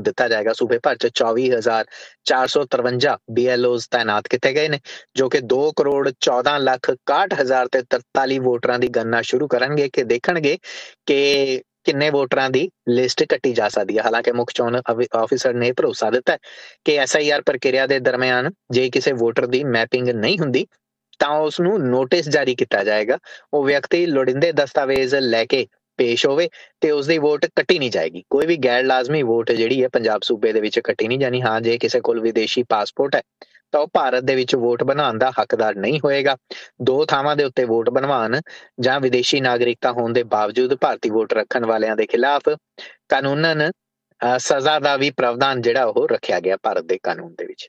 ਦਿੱਤਾ ਜਾਏਗਾ। ਸੂਬੇ ਭਰ 'ਚ 24,453 BLOs ਤੈਨਾਤ ਕੀਤੇ ਗਏ ਨੇ, ਜੋ ਕਿ 2,14,61,000 ਤੇ 43 ਵੋਟਰਾਂ ਦੀ ਗਣਨਾ ਸ਼ੁਰੂ ਕਰਨਗੇ ਕਿ ਦੇਖਣਗੇ ਕਿ ਕਿੰਨੇ ਵੋਟਰਾਂ ਦੀ ਲਿਸਟ ਕੱਟੀ ਜਾ ਸਕਦੀ ਹੈ। ਹਾਲਾਂਕਿ ਮੁੱਖ ਚੋਣ ਆਫਿਸਰ ਨੇ ਭਰੋਸਾ ਦਿੱਤਾ ਕਿ SIR ਪ੍ਰਕਿਰਿਆ ਦੇ ਦਰਮਿਆਨ ਜੇ ਕਿਸੇ ਵੋਟਰ ਦੀ ਮੈਪਿੰਗ ਨਹੀਂ ਹੁੰਦੀ ਤਾਂ ਉਸ ਨੂੰ ਨੋਟਿਸ ਜਾਰੀ ਕੀਤਾ ਜਾਏਗਾ। ਉਹ ਵਿਅਕਤੀ ਲੋੜੀਂਦੇ ਦਸਤਾਵੇਜ਼ ਲੈ ਕੇ ਪੇਸ਼ ਹੋਵੇ ਤੇ ਉਸਦੀ ਵੋਟ ਕੱਟੀ ਨਹੀਂ ਜਾਏਗੀ। ਕੋਈ ਵੀ ਗੈਰ ਲਾਜ਼ਮੀ ਵੋਟ ਜਿਹੜੀ ਹੈ ਪੰਜਾਬ ਸੂਬੇ ਦੇ ਵਿੱਚ ਕੱਟੀ ਨਹੀਂ ਜਾਣੀ। ਹਾਂ, ਜੇ ਕਿਸੇ ਕੋਲ ਵਿਦੇਸ਼ੀ ਪਾਸਪੋਰਟ ਹੈ ਤਾਂ ਉਹ ਭਾਰਤ ਦੇ ਵਿੱਚ ਵੋਟ ਬਣਾਉਣ ਦਾ ਹੱਕਦਾਰ ਨਹੀਂ ਹੋਏਗਾ। 2 ਥਾਵਾਂ ਦੇ ਉੱਤੇ ਵੋਟ ਬਣਵਾਉਣ ਜਾਂ ਵਿਦੇਸ਼ੀ ਨਾਗਰਿਕਤਾ ਹੋਣ ਦੇ ਬਾਵਜੂਦ ਭਾਰਤੀ ਵੋਟ ਰੱਖਣ ਵਾਲਿਆਂ ਦੇ ਖਿਲਾਫ ਕਾਨੂੰਨਨ ਸਜ਼ਾ ਦਾ ਵੀ ਪ੍ਰਾਵਧਾਨ ਜਿਹੜਾ ਉਹ ਰੱਖਿਆ ਗਿਆ ਭਾਰਤ ਦੇ ਕਾਨੂੰਨ ਦੇ ਵਿੱਚ।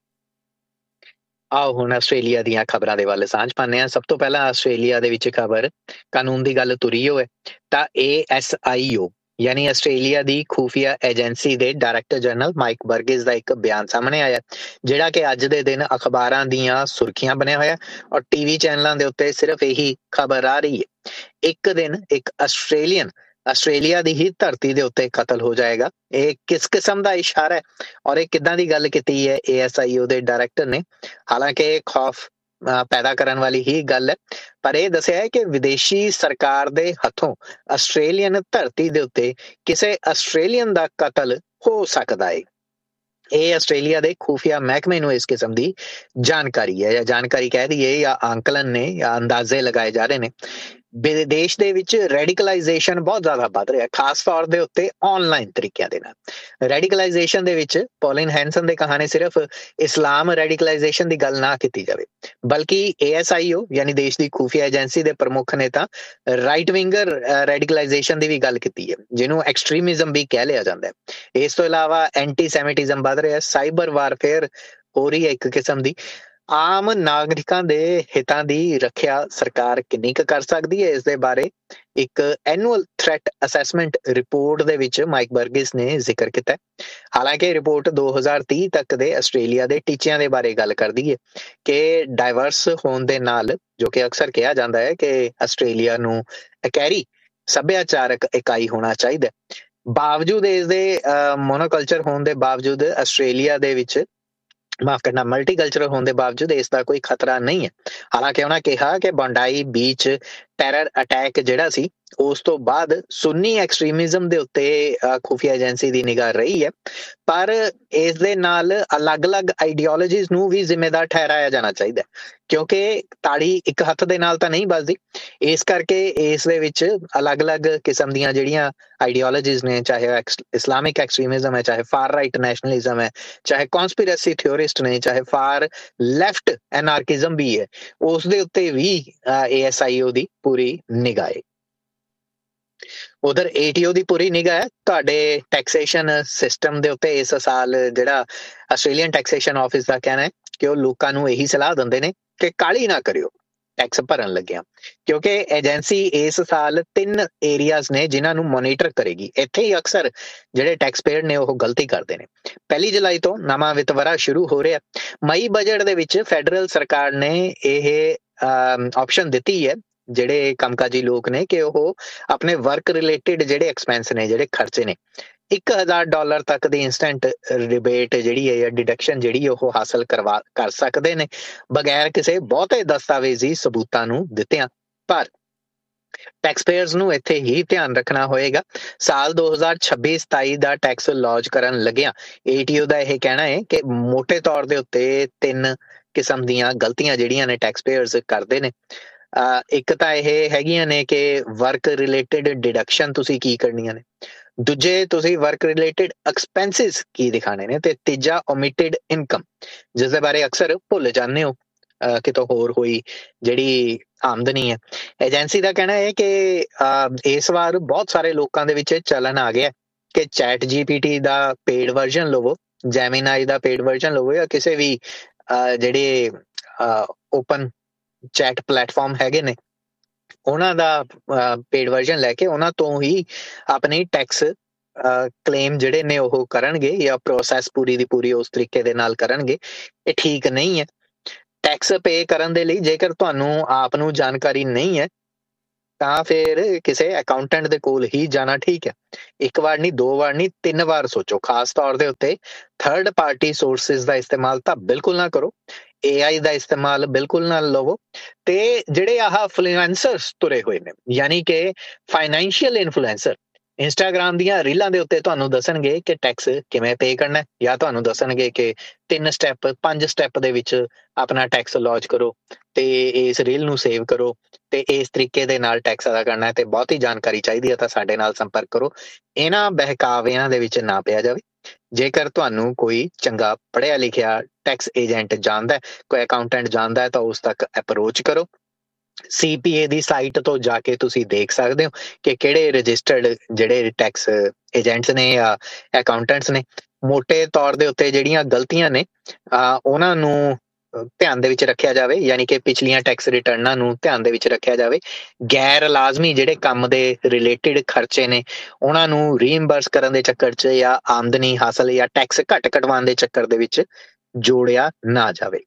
ਆਓ ਹੁਣ ਆਸਟ੍ਰੇਲੀਆ ਦੀਆਂ ਖਬਰਾਂ ਦੇ ਵੱਲ ਸਾਂਝ ਪਾਉਂਦੇ ਹਾਂ। ਸਭ ਤੋਂ ਪਹਿਲਾਂ ਆਸਟ੍ਰੇਲੀਆ ਦੇ ਵਿੱਚ ਖਬਰ ਕਾਨੂੰਨ ਦੀ ਗੱਲ ਤੁਰੀ ਹੋਏ ਤਾਂ ASIO ਯਾਨੀ ਆਸਟ੍ਰੇਲੀਆ ਦੀ ਖੂਫੀਆ ਏਜੰਸੀ ਦੇ ਡਾਇਰੈਕਟਰ ਜਨਰਲ ਮਾਈਕ ਬਰਗਿਸ ਦਾ ਇੱਕ ਬਿਆਨ ਸਾਹਮਣੇ ਆਇਆ, ਜਿਹੜਾ ਕਿ ਅੱਜ ਦੇ ਦਿਨ ਅਖਬਾਰਾਂ ਦੀਆਂ ਸੁਰਖੀਆਂ ਬਣਿਆ ਹੋਇਆ ਔਰ TV ਚੈਨਲਾਂ ਦੇ ਉੱਤੇ ਸਿਰਫ ਇਹੀ ਖਬਰ ਆ ਰਹੀ ਹੈ। ਇੱਕ ਦਿਨ ਇੱਕ ਆਸਟ੍ਰੇਲੀਆ ਦੀ ਹੀ ਧਰਤੀ ਦੇ ਉੱਤੇ ਕਤਲ ਹੋ ਜਾਏਗਾ। ਇਹ ਕਿਸ ਕਿਸਮ ਦਾ ਇਸ਼ਾਰਾ ਹੈ ਔਰ ਇਹ ਕਿੱਦਾਂ ਦੀ ਗੱਲ ਕੀਤੀ ਹੈ ASIO ਦੇ ਡਾਇਰੈਕਟਰ ਨੇ? ਹਾਲਾਂਕਿ ਇਹ ਖੌਫ ਪੈਦਾ ਕਰਨ ਵਾਲੀ ਹੀ ਗੱਲ ਹੈ, ਪਰ ਇਹ ਦੱਸਿਆ ਹੈ ਕਿ ਵਿਦੇਸ਼ੀ ਸਰਕਾਰ ਦੇ ਹੱਥੋਂ ਆਸਟ੍ਰੇਲੀਅਨ ਧਰਤੀ ਦੇ ਉੱਤੇ ਕਿਸੇ ਆਸਟ੍ਰੇਲੀਅਨ ਦਾ ਕਤਲ ਹੋ ਸਕਦਾ ਹੈ। ਇਹ ਆਸਟ੍ਰੇਲੀਆ ਦੇ ਖੂਫੀਆ ਮਹਿਕਮੇ ਨੂੰ ਇਸ ਕਿਸਮ ਦੀ ਜਾਣਕਾਰੀ ਹੈ, ਜਾਂ ਜਾਣਕਾਰੀ ਕਹਿ ਦਈਏ ਜਾਂ ਆਂਕਲਨ ਨੇ ਜਾਂ ਅੰਦਾਜ਼ੇ ਲਗਾਏ ਜਾ ਰਹੇ ਨੇ। ਦੇਸ਼ ਦੇ ਵਿੱਚ ਰੈਡੀਕਲਾਈਜੇਸ਼ਨ ਬਹੁਤ ਜ਼ਿਆਦਾ ਵੱਧ ਰਿਹਾ, ਖਾਸ ਤੌਰ ਦੇ ਉੱਤੇ ਆਨਲਾਈਨ ਤਰੀਕਿਆਂ ਦੇ ਨਾਲ। ਰੈਡੀਕਲਾਈਜੇਸ਼ਨ ਦੇ ਵਿੱਚ ਪੌਲਿਨ ਹੈਂਸਨ ਦੇ ਕਹਾਣੀ ਸਿਰਫ ਇਸਲਾਮ ਰੈਡੀਕਲਾਈਜੇਸ਼ਨ ਦੀ ਗੱਲ ਨਾ ਕੀਤੀ ਜਾਵੇ, ਬਲਕਿ ASIO ਯਾਨੀ ਦੇਸ਼ ਦੀ ਖੂਫੀਆ ਏਜੰਸੀ ਦੇ ਪ੍ਰਮੁੱਖ ਨੇ ਤਾਂ ਰਾਈਟ ਵਿੰਗਰ ਰੈਡੀਕਲਾਈਜੇਸ਼ਨ ਦੀ ਵੀ ਗੱਲ ਕੀਤੀ ਹੈ, ਜਿਹਨੂੰ ਐਕਸਟ੍ਰੀਮਿਜ਼ਮ ਵੀ ਕਹਿ ਲਿਆ ਜਾਂਦਾ ਹੈ। ਇਸ ਤੋਂ ਇਲਾਵਾ ਐਂਟੀ ਸੈਮਿਟਿਜ਼ਮ ਵੱਧ ਰਿਹਾ, ਸਾਈਬਰ ਵਾਰਫੇਅਰ ਹੋ ਰਹੀ ਹੈ ਇੱਕ ਕਿਸਮ ਦੀ। ਆਮ ਨਾਗਰਿਕਾਂ ਦੇ ਹਿੱਤਾਂ ਦੀ ਰੱਖਿਆ ਸਰਕਾਰ ਕਿੰਨੀ ਕੁ ਕਰ ਸਕਦੀ ਹੈ, ਇਸ ਦੇ ਬਾਰੇ ਇੱਕ ਐਨੂਅਲ ਥ੍ਰੈਟ ਅਸੈਸਮੈਂਟ ਰਿਪੋਰਟ ਦੇ ਵਿੱਚ ਮਾਈਕ ਬਰਗਿਸ ਨੇ ਜ਼ਿਕਰ ਕੀਤਾ। ਹਾਲਾਂਕਿ ਰਿਪੋਰਟ 2030 ਤੱਕ ਦੇ ਆਸਟ੍ਰੇਲੀਆ ਦੇ ਟੀਚਿਆਂ ਦੇ ਬਾਰੇ ਗੱਲ ਕਰਦੀ ਹੈ ਕਿ ਡਾਇਵਰਸ ਹੋਣ ਦੇ ਨਾਲ, ਜੋ ਕਿ ਅਕਸਰ ਕਿਹਾ ਜਾਂਦਾ ਹੈ ਕਿ ਆਸਟ੍ਰੇਲੀਆ ਨੂੰ ਇਕਹਿਰੀ ਸੱਭਿਆਚਾਰਕ ਇਕਾਈ ਹੋਣਾ ਚਾਹੀਦਾ, ਬਾਵਜੂਦ ਇਸ ਦੇ ਮੋਨੋਕਲਚਰ ਹੋਣ ਦੇ ਬਾਵਜੂਦ ਆਸਟ੍ਰੇਲੀਆ ਦੇ ਵਿੱਚ ਮਲਟੀਕਲਚਰਲ ਹੋਣ ਦੇ ਬਾਵਜੂਦ ਇਸ ਦਾ ਕੋਈ ਖਤਰਾ ਨਹੀਂ ਹੈ। ਹਾਲਾਂਕਿ ਉਹਨਾਂ ਕਿਹਾ ਕਿ ਬੰਡਾਈ ਬੀਚ ਟੈਰਰ ਅਟੈਕ ਜਿਹੜਾ ਸੀ ਉਸ ਤੋਂ ਬਾਅਦ ਸੁੰਨੀ ਐਕਸਟ੍ਰੀਮਿਜ਼ਮ ਦੇ ਉੱਤੇ ਖੁਫੀਆ ਏਜੰਸੀ ਦੀ ਨਿਗਾਹ ਰਹੀ ਹੈ, ਪਰ ਇਸ ਦੇ ਨਾਲ ਅਲੱਗ-ਅਲੱਗ ਆਈਡੀਓਲੋਜੀਜ਼ ਨੂੰ ਵੀ ਜ਼ਿੰਮੇਦਾਰ ਠਹਿਰਾਇਆ ਜਾਣਾ ਚਾਹੀਦਾ, ਕਿਉਂਕਿ ਤਾੜੀ ਇੱਕ ਹੱਥ ਦੇ ਨਾਲ ਤਾਂ ਨਹੀਂ ਵੱਜਦੀ। ਇਸ ਕਰਕੇ ਇਸ ਦੇ ਵਿੱਚ ਅਲੱਗ-ਅਲੱਗ ਕਿਸਮ ਦੀਆਂ ਜਿਹੜੀਆਂ ਆਈਡੀਓਲੋਜੀਜ਼ ਨੇ, ਚਾਹੇ ਇਸਲਾਮਿਕ ਐਕਸਟ੍ਰੀਮਿਜ਼ਮ ਹੈ, ਚਾਹੇ ਫਾਰ ਰਾਈਟ ਨੈਸ਼ਨਲਿਜ਼ਮ ਹੈ, ਚਾਹੇ ਕੌਨਸਪੀਰੇਸੀ ਥਿਓਰਿਸਟ ਨੇ, ਚਾਹੇ ਫਾਰ ਲੈਫਟ ਐਨਾਰਕਿਜ਼ਮ ਵੀ ਹੈ, ਉਸ ਦੇ ਉੱਤੇ ਵੀ ASIO ਦੀ ਪੂਰੀ ਨਿਗਾਹ ਹੈ। ਉਧਰ ATO ਦੀ ਪੂਰੀ ਨਿਗਾਹ ਹੈ ਤੁਹਾਡੇ ਟੈਕਸੇਸ਼ਨ ਸਿਸਟਮ ਦੇ ਉੱਤੇ। ਇਸ ਸਾਲ ਜਿਹੜਾ ਆਸਟ੍ਰੇਲੀਅਨ ਟੈਕਸੇਸ਼ਨ ਆਫਿਸ ਦਾ ਕਹਿਣਾ ਹੈ ਕਿ ਉਹ ਲੋਕਾਂ ਨੂੰ ਇਹੀ ਸਲਾਹ ਦਿੰਦੇ ਨੇ ਕਿ ਕਾਹਲੀ ਨਾ ਕਰਿਓ ਟੈਕਸ ਭਰਨ ਲੱਗਿਆ, ਕਿਉਂਕਿ ਏਜੰਸੀ ਇਸ ਸਾਲ 3 ਏਰੀਆਜ਼ ਨੇ ਜਿਨ੍ਹਾਂ ਨੂੰ ਮੋਨੀਟਰ ਕਰੇਗੀ। ਇੱਥੇ ਹੀ ਅਕਸਰ ਜਿਹੜੇ ਟੈਕਸ ਪੇਅਰ ਨੇ ਉਹ ਗਲਤੀ ਕਰਦੇ ਨੇ। 1 ਜੁਲਾਈ ਤੋਂ ਨਵਾਂ ਵਿੱਤ ਵਰ੍ਹਾ ਸ਼ੁਰੂ ਹੋ ਰਿਹਾ। ਮਈ ਬਜਟ ਦੇ ਵਿੱਚ ਫੈਡਰਲ ਸਰਕਾਰ ਨੇ ਇਹ ਆਪਸ਼ਨ ਦਿੱਤੀ ਹੈ ਜਿਹੜੇ ਕੰਮਕਾਜੀ ਲੋਕ ਨੇ ਕਿ ਉਹ ਆਪਣੇ ਵਰਕ ਰਿਲੇਟਿਡ ਜਿਹੜੇ ਐਕਸਪੈਂਸ ਨੇ, ਜਿਹੜੇ ਖਰਚੇ ਨੇ, $1,000 ਤੱਕ ਦੀ ਇੰਸਟੈਂਟ ਰਿਬੇਟ ਜਿਹੜੀ ਹੈ ਜਾਂ ਡਿਡਕਸ਼ਨ ਜਿਹੜੀ ਉਹ ਹਾਸਲ ਕਰ ਸਕਦੇ ਨੇ ਬਗੈਰ ਕਿਸੇ ਬਹੁਤੇ ਦਸਤਾਵੇਜ਼ੀ ਸਬੂਤਾਂ ਨੂੰ ਦਿੱਤਿਆਂ। ਪਰ ਟੈਕਸ ਪੇਅਰਸ ਨੂੰ ਇੱਥੇ ਹੀ ਧਿਆਨ ਰੱਖਣਾ ਹੋਏਗਾ। ਸਾਲ 2026-27 ਦਾ ਟੈਕਸ ਲੌਂਚ ਕਰਨ ਲੱਗਿਆ ATO ਦਾ ਇਹ ਕਹਿਣਾ ਹੈ ਕਿ ਮੋਟੇ ਤੌਰ ਦੇ ਉੱਤੇ 3 ਕਿਸਮ ਦੀਆਂ ਗਲਤੀਆਂ ਜਿਹੜੀਆਂ ਨੇ ਟੈਕਸ ਪੇਅਰਸ ਕਰਦੇ ਨੇ। ਇੱਕ ਤਾਂ ਇਹ ਹੈਗੀਆਂ ਨੇ ਕਿ ਵਰਕ ਰਿਲੇਟਿਡ ਡਿਡਕਸ਼ਨ ਤੁਸੀਂ ਕੀ ਕਰਨੀਆਂ ਨੇ, ਦੂਜੇ ਤੁਸੀਂ ਵਰਕ ਰਿਲੇਟਿਡ ਐਕਸਪੈਂਸਿਸ ਕੀ ਦਿਖਾਣੇ ਨੇ, ਤੇ ਤੀਜਾ ਓਮਿਟਿਡ ਇਨਕਮ, ਜਿਸ ਦੇ ਬਾਰੇ ਅਕਸਰ ਭੁੱਲ ਜਾਂਦੇ ਹੋ ਕਿਤੋਂ ਹੋਰ ਹੋਈ ਜਿਹੜੀ ਆਮਦਨੀ ਹੈ। ਏਜੰਸੀ ਦਾ ਕਹਿਣਾ ਹੈ ਕਿ ਇਸ ਵਾਰ ਬਹੁਤ ਸਾਰੇ ਲੋਕਾਂ ਦੇ ਵਿੱਚ ਚਲਨ ਆ ਗਿਆ ਕਿ ਚੈਟ GPT ਦਾ ਪੇਡ ਵਰਜ਼ਨ ਲਵੋ, ਜੈਮੀਨਾਈ ਦਾ ਪੇਡ ਵਰਜ਼ਨ ਲਵੋ, ਜਾਂ ਕਿਸੇ ਵੀ ਜਿਹੜੇ ਓਪਨ ਚੈਟ ਪਲੇਟਫਾਰਮ ਹੈਗੇ ਨੇ ਉਹਨਾਂ ਦਾ ਪੇਡ ਵਰਜ਼ਨ ਲੈ ਕੇ ਉਹਨਾਂ ਤੋਂ ਹੀ ਆਪਣੀ ਟੈਕਸ ਕਲੇਮ ਜਿਹੜੇ ਨੇ ਉਹ ਕਰਨਗੇ, ਜਾਂ ਪ੍ਰੋਸੈਸ ਪੂਰੀ ਦੀ ਪੂਰੀ ਉਸ ਤਰੀਕੇ ਦੇ ਨਾਲ ਕਰਨਗੇ। ਇਹ ਠੀਕ ਨਹੀਂ ਹੈ। ਟੈਕਸ ਪੇ ਕਰਨ ਦੇ ਲਈ ਜੇਕਰ ਤੁਹਾਨੂੰ ਆਪ ਨੂੰ ਜਾਣਕਾਰੀ ਨਹੀਂ ਹੈ ਤਾਂ ਫਿਰ ਕਿਸੇ ਅਕਾਊਂਟੈਂਟ ਦੇ ਕੋਲ ਹੀ ਜਾਣਾ ਠੀਕ ਹੈ। ਇੱਕ ਵਾਰ ਨਹੀਂ, ਦੋ ਵਾਰ ਨਹੀਂ, 3 ਵਾਰ ਸੋਚੋ। ਖਾਸ ਤੌਰ ਦੇ ਉੱਤੇ ਥਰਡ ਪਾਰਟੀ ਸੋਰਸਿਸ ਦਾ ਇਸਤੇਮਾਲ ਤਾਂ ਬਿਲਕੁਲ ਨਾ ਕਰੋ। AI ਦਾ ਇਸਤੇਮਾਲ ਬਿਲਕੁਲ ਨਾ ਲਵੋ। ਤੇ ਜਿਹੜੇ ਆਹ ਇਨਫਲੂਐਂਸਰਸ ਤੁਰੇ ਹੋਏ ਨੇ, ਯਾਨੀ ਕਿ ਫਾਈਨੈਂਸ਼ੀਅਲ ਇਨਫਲੂਐਂਸਰ, ਇੰਸਟਾਗ੍ਰਾਮ ਦੀਆਂ ਰੀਲਾਂ ਦੇ ਉੱਤੇ ਤੁਹਾਨੂੰ ਦੱਸਣਗੇ ਕਿ ਟੈਕਸ ਕਿਵੇਂ ਪੇ ਕਰਨਾ, ਜਾਂ ਤੁਹਾਨੂੰ ਦੱਸਣਗੇ ਕਿ 3 ਸਟੈਪ 5 ਸਟੈਪ ਦੇ ਵਿੱਚ ਆਪਣਾ ਟੈਕਸ ਲੌਂਚ ਕਰੋ ਤੇ ਇਸ ਰੀਲ ਨੂੰ ਸੇਵ ਕਰੋ ਤੇ ਇਸ ਤਰੀਕੇ ਦੇ ਨਾਲ ਟੈਕਸ ਅਦਾ ਕਰਨਾ ਹੈ, ਤੇ ਬਹੁਤੀ ਜਾਣਕਾਰੀ ਚਾਹੀਦੀ ਹੈ ਤਾਂ ਸਾਡੇ ਨਾਲ ਸੰਪਰਕ ਕਰੋ। ਇਹਨਾਂ ਬਹਿਕਾਵਿਆਂ ਦੇ ਵਿੱਚ ਨਾ ਪਿਆ ਜਾਵੇ। ਜੇਕਰ ਤੁਹਾਨੂੰ ਕੋਈ ਚੰਗਾ ਪੜ੍ਹਿਆ ਲਿਖਿਆ ਟੈਕਸ ਏਜੰਟ ਜਾਣਦਾ, ਕੋਈ ਅਕਾਊਂਟੈਂਟ ਜਾਣਦਾ ਹੈ, ਤਾਂ ਉਸ ਤੱਕ ਅਪਰੋਚ ਕਰੋ। CPA ਦੀ ਸਾਈਟ ਤੋਂ ਜਾ ਕੇ ਤੁਸੀਂ ਦੇਖ ਸਕਦੇ ਹੋ ਕਿ ਕਿਹੜੇ ਰਜਿਸਟਰਡ ਜਿਹੜੇ ਟੈਕਸ ਏਜੰਟਸ ਨੇ ਜਾਂ ਅਕਾਊਂਟੈਂਟਸ ਨੇ। ਮੋਟੇ ਤੌਰ ਦੇ ਉੱਤੇ ਜਿਹੜੀਆਂ ਗਲਤੀਆਂ ਨੇ ਉਹਨਾਂ ਨੂੰ ਧਿਆਨ ਦੇ ਵਿੱਚ ਰੱਖਿਆ ਜਾਵੇ, ਯਾਨੀ ਕਿ ਪਿਛਲੀਆਂ ਟੈਕਸ ਰਿਟਰਨਾਂ ਨੂੰ ਧਿਆਨ ਦੇ ਵਿੱਚ ਰੱਖਿਆ ਜਾਵੇ। ਗੈਰ ਲਾਜ਼ਮੀ ਜਿਹੜੇ ਕੰਮ ਦੇ ਰਿਲੇਟਿਡ ਖਰਚੇ ਨੇ ਉਹਨਾਂ ਨੂੰ ਰੀਇੰਬਰਸ ਕਰਨ ਦੇ ਚੱਕਰ 'ਚ ਜਾਂ ਆਮਦਨੀ ਹਾਸਲ ਜਾਂ ਟੈਕਸ ਘੱਟ ਕਟਵਾਉਣ ਦੇ ਚੱਕਰ ਦੇ ਵਿੱਚ ਜੋੜਿਆ ਨਾ ਜਾਵੇ।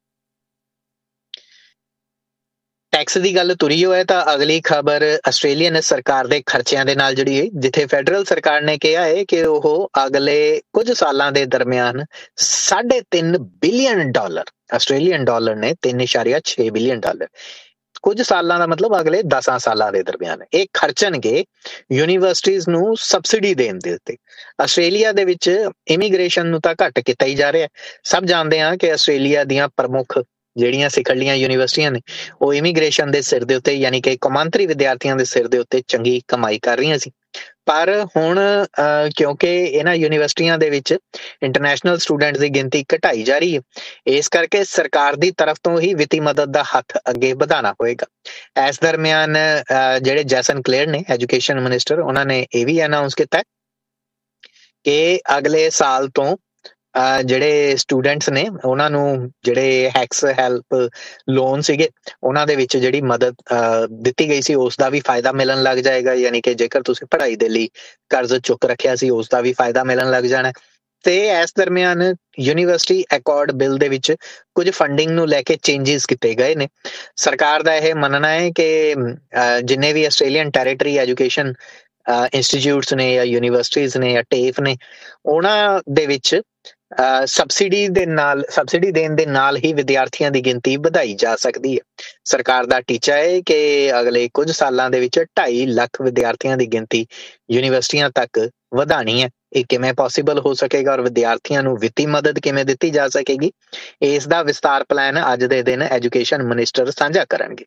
ਟੈਕਸ ਦੀ ਗੱਲ ਤੁਰੀ ਹੋਇਆ ਤਾਂ ਅਗਲੀ ਖਬਰ ਆਸਟ੍ਰੇਲੀਅਨ ਸਰਕਾਰ ਦੇ ਖਰਚਿਆਂ ਦੇ ਨਾਲ ਜੁੜੀ ਹੈ, ਜਿੱਥੇ ਫੈਡਰਲ ਸਰਕਾਰ ਨੇ ਕਿਹਾ ਹੈ ਕਿ ਉਹ ਅਗਲੇ ਕੁਝ ਸਾਲਾਂ ਦੇ ਦਰਮਿਆਨ $3.5 ਬਿਲੀਅਨ ਆਸਟ੍ਰੇਲੀਅਨ ਡਾਲਰ ਨੇ, $3.6 ਬਿਲੀਅਨ, ਕੁਝ ਸਾਲਾਂ ਦਾ ਮਤਲਬ ਅਗਲੇ 10 ਸਾਲਾਂ ਦੇ ਦਰਮਿਆਨ ਇਹ ਖਰਚਣਗੇ ਯੂਨੀਵਰਸਿਟੀਜ਼ ਨੂੰ ਸਬਸਿਡੀ ਦੇਣ ਦੇ ਉੱਤੇ। ਆਸਟ੍ਰੇਲੀਆ ਦੇ ਵਿੱਚ ਇਮੀਗ੍ਰੇਸ਼ਨ ਨੂੰ ਤਾਂ ਘੱਟ ਕੀਤਾ ਹੀ ਜਾ ਰਿਹਾ। ਸਭ ਜਾਣਦੇ ਹਾਂ ਕਿ ਆਸਟ੍ਰੇਲੀਆ ਦੀਆਂ ਪ੍ਰਮੁੱਖ ਜਿਹੜੀਆਂ ਸਿਖਰਲੀਆਂ ਯੂਨੀਵਰਸਿਟੀਆਂ ਨੇ ਉਹ ਇਮੀਗ੍ਰੇਸ਼ਨ ਦੇ ਸਿਰ ਦੇ ਉੱਤੇ, ਯਾਨੀ ਕਿ ਕੌਮਾਂਤਰੀ ਵਿਦਿਆਰਥੀਆਂ ਦੇ ਸਿਰ ਦੇ ਉੱਤੇ ਚੰਗੀ ਕਮਾਈ ਕਰ ਰਹੀਆਂ ਸੀ। ਪਰ ਹੁਣ ਕਿਉਂਕਿ ਇਹਨਾਂ ਯੂਨੀਵਰਸਿਟੀਆਂ ਦੇ ਵਿੱਚ ਇੰਟਰਨੈਸ਼ਨਲ ਸਟੂਡੈਂਟਸ ਦੀ ਗਿਣਤੀ ਘਟਾਈ ਜਾ ਰਹੀ ਹੈ, ਇਸ ਕਰਕੇ ਸਰਕਾਰ ਦੀ ਤਰਫ ਤੋਂ ਹੀ ਵਿੱਤੀ ਮਦਦ ਦਾ ਹੱਥ ਅੱਗੇ ਵਧਾਉਣਾ ਹੋਏਗਾ। ਇਸ ਦਰਮਿਆਨ ਜਿਹੜੇ ਜੈਸਨ ਕਲੇਅਰ ਨੇ ਐਜੂਕੇਸ਼ਨ ਮਿਨਿਸਟਰ, ਉਹਨਾਂ ਨੇ ਇਹ ਵੀ ਅਨਾਉਂਸ ਕੀਤਾ ਕਿ ਅਗਲੇ ਸਾਲ ਤੋਂ ਜਿਹੜੇ ਸਟੂਡੈਂਟਸ ਨੇ ਉਹਨਾਂ ਨੂੰ ਜਿਹੜੇ ਹੈਕਸ ਹੈਲਪ ਲੋਨ ਸੀਗੇ ਉਹਨਾਂ ਦੇ ਵਿੱਚ ਜਿਹੜੀ ਮਦਦ ਦਿੱਤੀ ਗਈ ਸੀ ਉਸ ਦਾ ਵੀ ਫਾਇਦਾ ਮਿਲਣ ਲੱਗ ਜਾਏਗਾ। ਯਾਨੀ ਕਿ ਜੇਕਰ ਤੁਸੀਂ ਪੜ੍ਹਾਈ ਦੇ ਲਈ ਕਰਜ਼ ਚੁੱਕ ਰੱਖਿਆ ਸੀ ਉਸ ਦਾ ਵੀ ਫਾਇਦਾ ਮਿਲਣ ਲੱਗ ਜਾਣਾ। ਤੇ ਇਸ ਦਰਮਿਆਨ ਯੂਨੀਵਰਸਿਟੀ ਅਕੋਰਡ ਬਿੱਲ ਦੇ ਵਿੱਚ ਕੁਝ ਫੰਡਿੰਗ ਨੂੰ ਲੈ ਕੇ ਚੇਂਜਿਸ ਕੀਤੇ ਗਏ ਨੇ। ਸਰਕਾਰ ਦਾ ਇਹ ਮੰਨਣਾ ਹੈ ਕਿ ਜਿੰਨੇ ਵੀ ਆਸਟ੍ਰੇਲੀਅਨ ਟੈਰੀਟਰੀ ਐਜੂਕੇਸ਼ਨ ਇੰਸਟੀਚਿਊਟਸ ਨੇ ਜਾਂ ਯੂਨੀਵਰਸਿਟੀਜ਼ ਨੇ ਜਾਂ ਟੇਫ ਨੇ, ਉਹਨਾਂ ਦੇ ਵਿੱਚ ਸਬਸਿਡੀ ਦੇਣ ਦੇ ਨਾਲ ਹੀ ਵਿਦਿਆਰਥੀਆਂ ਦੀ ਗਿਣਤੀ ਵਧਾਈ ਜਾ ਸਕਦੀ ਹੈ। ਸਰਕਾਰ ਦਾ ਟੀਚਾ ਹੈ ਕਿ ਅਗਲੇ ਕੁਝ ਸਾਲਾਂ ਦੇ ਵਿੱਚ 2.5 ਲੱਖ ਵਿਦਿਆਰਥੀਆਂ ਦੀ ਗਿਣਤੀ ਯੂਨੀਵਰਸਿਟੀਆਂ ਤੱਕ ਵਧਾਣੀ ਹੈ। ਇਹ ਕਿਵੇਂ ਪੋਸੀਬਲ ਹੋ ਸਕੇਗਾ ਔਰ ਵਿਦਿਆਰਥੀਆਂ ਨੂੰ ਵਿੱਤੀ ਮਦਦ ਕਿਵੇਂ ਦਿੱਤੀ ਜਾ ਸਕੇਗੀ, ਇਸ ਦਾ ਵਿਸਤਾਰ ਪਲਾਨ ਅੱਜ ਦੇ ਦਿਨ ਐਜੂਕੇਸ਼ਨ ਮਿਨਿਸਟਰ ਸਾਂਝਾ ਕਰਨਗੇ।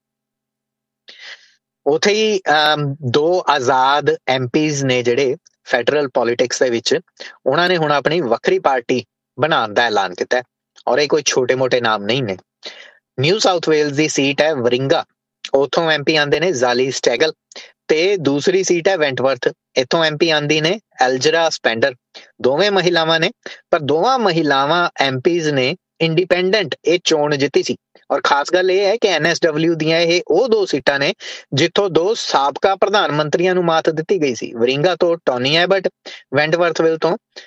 ਉੱਥੇ ਹੀ 2 ਆਜ਼ਾਦ MPs ਨੇ ਜਿਹੜੇ ਫੈਡਰਲ ਪੋਲੀਟਿਕਸ ਦੇ ਵਿੱਚ, ਉਹਨਾਂ ਨੇ ਹੁਣ ਆਪਣੀ ਵੱਖਰੀ ਪਾਰਟੀ ਬਣਾਉਣ ਦਾ ਐਲਾਨ ਕੀਤਾ ਔਰ ਇਹ ਕੋਈ ਛੋਟੇ ਮੋਟੇ ਨਾਮ ਨਹੀਂ ਨੇ। ਨਿਊ ਸਾਊਥ ਵੇਲਜ਼ ਦੀ ਸੀਟ ਹੈ ਵਰਿੰਗਾ, ਉੱਥੋਂ MP ਆਉਂਦੇ ਨੇ ਜ਼ਾਲੀ ਸਟੈਗਲ, ਤੇ ਦੂਸਰੀ ਸੀਟ ਹੈ ਵੈਂਟਵਰਥ, ਇੱਥੋਂ MP ਆਉਂਦੀ ਨੇ ਐਲਜਰਾ ਸਪੈਂਡਰ। ਦੋਵੇਂ ਮਹਿਲਾਵਾਂ ਨੇ, ਪਰ ਦੋਵਾਂ ਮਹਿਲਾਵਾਂ MPs ਨੇ ਇੰਡੀਪੈਂਡੈਂਟ ਇਹ ਚੋਣ ਜਿੱਤੀ ਸੀ। ਔਰ ਖਾਸ ਗੱਲ ਇਹ ਹੈ ਕਿ NSW ਦੀਆਂ ਇਹ ਉਹ 2 ਸੀਟਾਂ ਨੇ ਜਿੱਥੋਂ 2 ਸਾਬਕਾ ਪ੍ਰਧਾਨ ਮੰਤਰੀਆਂ ਨੂੰ ਮਾਤ ਦਿੱਤੀ ਗਈ ਸੀ। ਵਰਿੰਗਾ ਤੋਂ ਟੋਨੀ ਐਬਟ, ਵੈਂਟਵਰਥ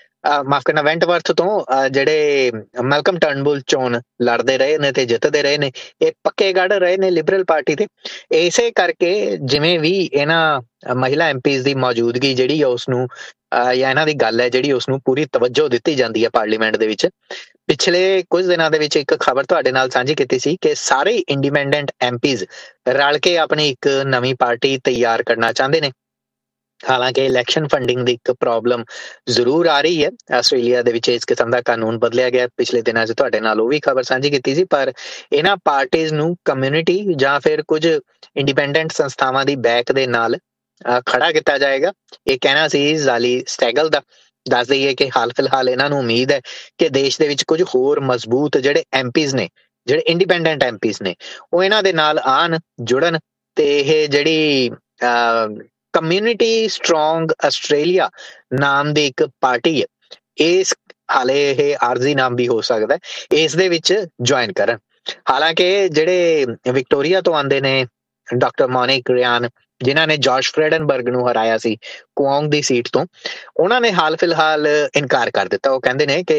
ਤੋਂ ਜਿਹੜੇ ਮੈਲਕਮ ਟਰਨਬੁਲ ਚੋਣ ਲੜਦੇ ਰਹੇ ਨੇ ਤੇ ਜਿੱਤਦੇ ਰਹੇ ਨੇ। ਇਹ ਪੱਕੇ ਗੜ ਰਹੇ ਨੇ ਲਿਬਰਲ ਪਾਰਟੀ ਦੇ। ਇਸੇ ਕਰਕੇ ਜਿਵੇਂ ਵੀ ਇਹਨਾਂ ਮਹਿਲਾ MPs ਦੀ ਮੌਜੂਦਗੀ ਜਿਹੜੀ ਆ ਉਸਨੂੰ ਜਾਂ ਇਹਨਾਂ ਦੀ ਗੱਲ ਹੈ ਜਿਹੜੀ ਉਸਨੂੰ ਪੂਰੀ ਤਵੱਜੋ ਦਿੱਤੀ ਜਾਂਦੀ ਹੈ ਪਾਰਲੀਮੈਂਟ ਦੇ ਵਿੱਚ। ਪਿਛਲੇ ਕੁਝ ਦਿਨਾਂ ਦੇ ਵਿੱਚ ਇੱਕ ਖਬਰ ਤੁਹਾਡੇ ਨਾਲ ਸਾਂਝੀ ਕੀਤੀ ਸੀ ਕਿ ਸਾਰੇ ਇੰਡੀਪੈਂਡੈਂਟ MPs ਰਲ ਕੇ ਆਪਣੀ ਇੱਕ ਨਵੀਂ ਪਾਰਟੀ ਤਿਆਰ ਕਰਨਾ ਚਾਹੁੰਦੇ ਨੇ। ਹਾਲਾਂਕਿ ਇਲੈਕਸ਼ਨ ਫੰਡਿੰਗ ਦੀ ਇੱਕ ਪ੍ਰੋਬਲਮ ਜ਼ਰੂਰ ਆ ਰਹੀ ਹੈ ਆਸਟ੍ਰੇਲੀਆ ਦੇ ਵਿੱਚ। ਇਸ ਕਿਸਮ ਦਾ ਕਾਨੂੰਨ ਬਦਲਿਆ ਗਿਆ ਪਿਛਲੇ ਦਿਨਾਂ 'ਚ, ਤੁਹਾਡੇ ਨਾਲ ਉਹ ਵੀ ਖਬਰ ਸਾਂਝੀ ਕੀਤੀ ਸੀ। ਪਰ ਇਹਨਾਂ ਪਾਰਟੀਜ਼ ਨੂੰ ਕਮਿਊਨਿਟੀ ਜਾਂ ਫਿਰ ਕੁਝ ਇੰਡੀਪੈਂਡੈਂਟ ਸੰਸਥਾਵਾਂ ਦੀ ਬੈਕ ਦੇ ਨਾਲ ਖੜਾ ਕੀਤਾ ਜਾਏਗਾ, ਇਹ ਕਹਿਣਾ ਸੀ ਜ਼ਾਲੀ ਸਟੈਗਲ ਦਾ। ਦੱਸ ਦਈਏ ਕਿ ਹਾਲ ਫਿਲਹਾਲ ਇਹਨਾਂ ਨੂੰ ਉਮੀਦ ਹੈ ਕਿ ਦੇਸ਼ ਦੇ ਵਿੱਚ ਕੁਝ ਹੋਰ ਮਜ਼ਬੂਤ ਜਿਹੜੇ MPs ਨੇ, ਜਿਹੜੇ ਇੰਡੀਪੈਂਡੈਂਟ MPs ਨੇ, ਉਹ ਇਹਨਾਂ ਦੇ ਨਾਲ ਆਉਣ, ਜੁੜਨ ਤੇ ਇਹ ਜਿਹੜੀ ਕਮਿਊਨਿਟੀ ਸਟਰੋਂਗ ਆਸਟ੍ਰੇਲੀਆ ਨਾਮ ਦੀ ਇੱਕ ਪਾਰਟੀ ਹੈ, ਇਸ ਹਾਲੇ ਇਹ ਆਰਜ਼ੀ ਨਾਮ ਵੀ ਹੋ ਸਕਦਾ, ਇਸ ਦੇ ਵਿੱਚ ਜੁਆਇਨ ਕਰਨ। ਹਾਲਾਂਕਿ ਜਿਹੜੇ ਵਿਕਟੋਰੀਆ ਤੋਂ ਆਉਂਦੇ ਨੇ ਡਾਕਟਰ ਮੋਨਿਕ ਰਿਆਨ, ਜਿਨ੍ਹਾਂ ਨੇ ਜਾਰਜ ਫਰੈਡਨਬਰਗ ਨੂੰ ਹਰਾਇਆ ਸੀ ਕੁਓਂਗ ਦੀ ਸੀਟ ਤੋਂ, ਉਹਨਾਂ ਨੇ ਹਾਲ ਫਿਲਹਾਲ ਇਨਕਾਰ ਕਰ ਦਿੱਤਾ। ਉਹ ਕਹਿੰਦੇ ਨੇ ਕਿ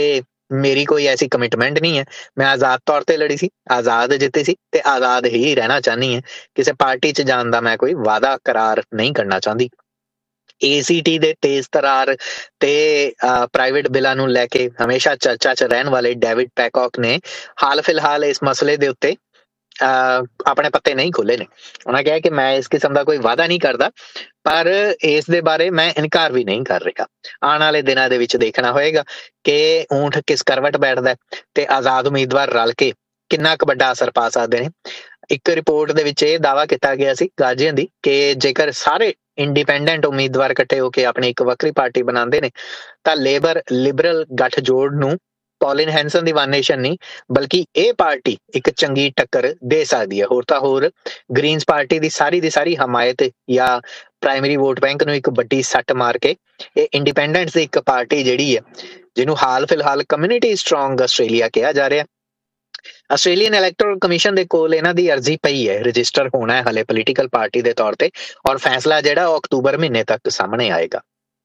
ਮੇਰੀ ਕੋਈ ਐਸੀ ਕਮਿਟਮੈਂਟ ਨਹੀਂ ਹੈ। ਮੈਂ ਆਜ਼ਾਦ ਤੌਰ ਤੇ ਲੜੀ ਸੀ, ਆਜ਼ਾਦ ਜਿੱਤੀ ਸੀ ਤੇ ਆਜ਼ਾਦ ਹੀ ਰਹਿਣਾ ਚਾਹੁੰਦੀ ਹਾਂ। ਕਿਸੇ ਪਾਰਟੀ 'ਚ ਜਾਣ ਦਾ ਮੈਂ ਕੋਈ ਵਾਅਦਾ ਕਰਾਰ ਨਹੀਂ ਕਰਨਾ ਚਾਹੁੰਦੀ। ACT ਦੇ ਤੇਜ਼ ਤਰਾਰ ਤੇ ਪ੍ਰਾਈਵੇਟ ਬਿੱਲਾਂ ਨੂੰ ਲੈ ਕੇ ਹਮੇਸ਼ਾ ਚਰਚਾ 'ਚ ਰਹਿਣ ਵਾਲੇ ਡੇਵਿਡ ਪੈਕੌਕ ਨੇ ਹਾਲ ਫਿਲਹਾਲ ਇਸ ਮਸਲੇ ਦੇ ਉੱਤੇ ਆਪਣੇ ਪੱਤੇ ਨਹੀਂ ਖੋਲੇ ਨੇ। ਉਹਨਾਂ ਕਿਹਾ ਕਿ ਮੈਂ ਇਸ ਕਿਸਮ ਦਾ ਕੋਈ ਵਾਅਦਾ ਨਹੀਂ ਕਰਦਾ, ਪਰ ਇਸ ਦੇ ਬਾਰੇ ਮੈਂ ਇਨਕਾਰ ਵੀ ਨਹੀਂ ਕਰ ਰਿਹਾ। ਆਉਣ ਵਾਲੇ ਦਿਨਾਂ ਦੇ ਵਿੱਚ ਦੇਖਣਾ ਹੋਏਗਾ ਕਿ ਊਂਠ ਕਿਸ ਕਰਵਟ ਬੈਠਦਾ ਤੇ ਆਜ਼ਾਦ ਉਮੀਦਵਾਰ ਰਲ ਕੇ ਕਿੰਨਾ ਕੁ ਵੱਡਾ ਅਸਰ ਪਾ ਸਕਦੇ ਨੇ। ਇੱਕ ਰਿਪੋਰਟ ਦੇ ਵਿੱਚ ਇਹ ਦਾਅਵਾ ਕੀਤਾ ਗਿਆ ਸੀ ਗਾਜੀਆਂ ਦੀ ਕਿ ਜੇਕਰ ਸਾਰੇ ਇੰਡੀਪੈਂਡੈਂਟ ਉਮੀਦਵਾਰ ਇਕੱਠੇ ਹੋ ਕੇ ਆਪਣੀ ਇੱਕ ਵੱਖਰੀ ਪਾਰਟੀ ਬਣਾਉਂਦੇ ਨੇ ਤਾਂ ਲੇਬਰ ਲਿਬਰਲ ਗੱਠਜੋੜ ਨੂੰ ਪੌਲਿਨ ਹੈਂਸਨ ਦੀ ਵਨ ਨੇਸ਼ਨ ਨਹੀਂ ਬਲਕਿ ਇਹ ਪਾਰਟੀ ਇੱਕ ਚੰਗੀ ਟੱਕਰ ਦੇ ਸਕਦੀ ਹੈ। ਹੋਰ ਤਾਂ ਹੋਰ ਗ੍ਰੀਨਸ ਪਾਰਟੀ ਦੀ ਸਾਰੀ ਹਮਾਇਤ ਜਾਂ ਪ੍ਰਾਇਮਰੀ ਵੋਟ ਬੈਂਕ ਨੂੰ ਇੱਕ ਵੱਡੀ ਸੱਟ ਮਾਰ ਕੇ ਇਹ ਇੰਡੀਪੈਂਡੈਂਟਸ ਦੀ ਇੱਕ ਪਾਰਟੀ ਜਿਹੜੀ ਹੈ, ਜਿਹਨੂੰ ਹਾਲ ਫਿਲਹਾਲ ਕਮਿਊਨਿਟੀ ਸਟਰੋਂਗ ਆਸਟ੍ਰੇਲੀਆ ਕਿਹਾ ਜਾ ਰਿਹਾ, ਆਸਟ੍ਰੇਲੀਅਨ ਇਲੈਕਟੋਰਲ ਕਮਿਸ਼ਨ ਦੇ ਕੋਲ ਇਹਨਾਂ ਦੀ ਅਰਜ਼ੀ ਪਈ ਹੈ, ਰਜਿਸਟਰ ਹੋਣਾ ਹੈ ਹਲੇ ਪੋਲੀਟੀਕਲ ਪਾਰਟੀ ਦੇ ਤੌਰ ਤੇ, ਔਰ ਫੈਸਲਾ ਜਿਹੜਾ ਉਹ ਅਕਤੂਬਰ ਮਹੀਨੇ ਤੱਕ ਸਾਹਮਣੇ ਆਏਗਾ।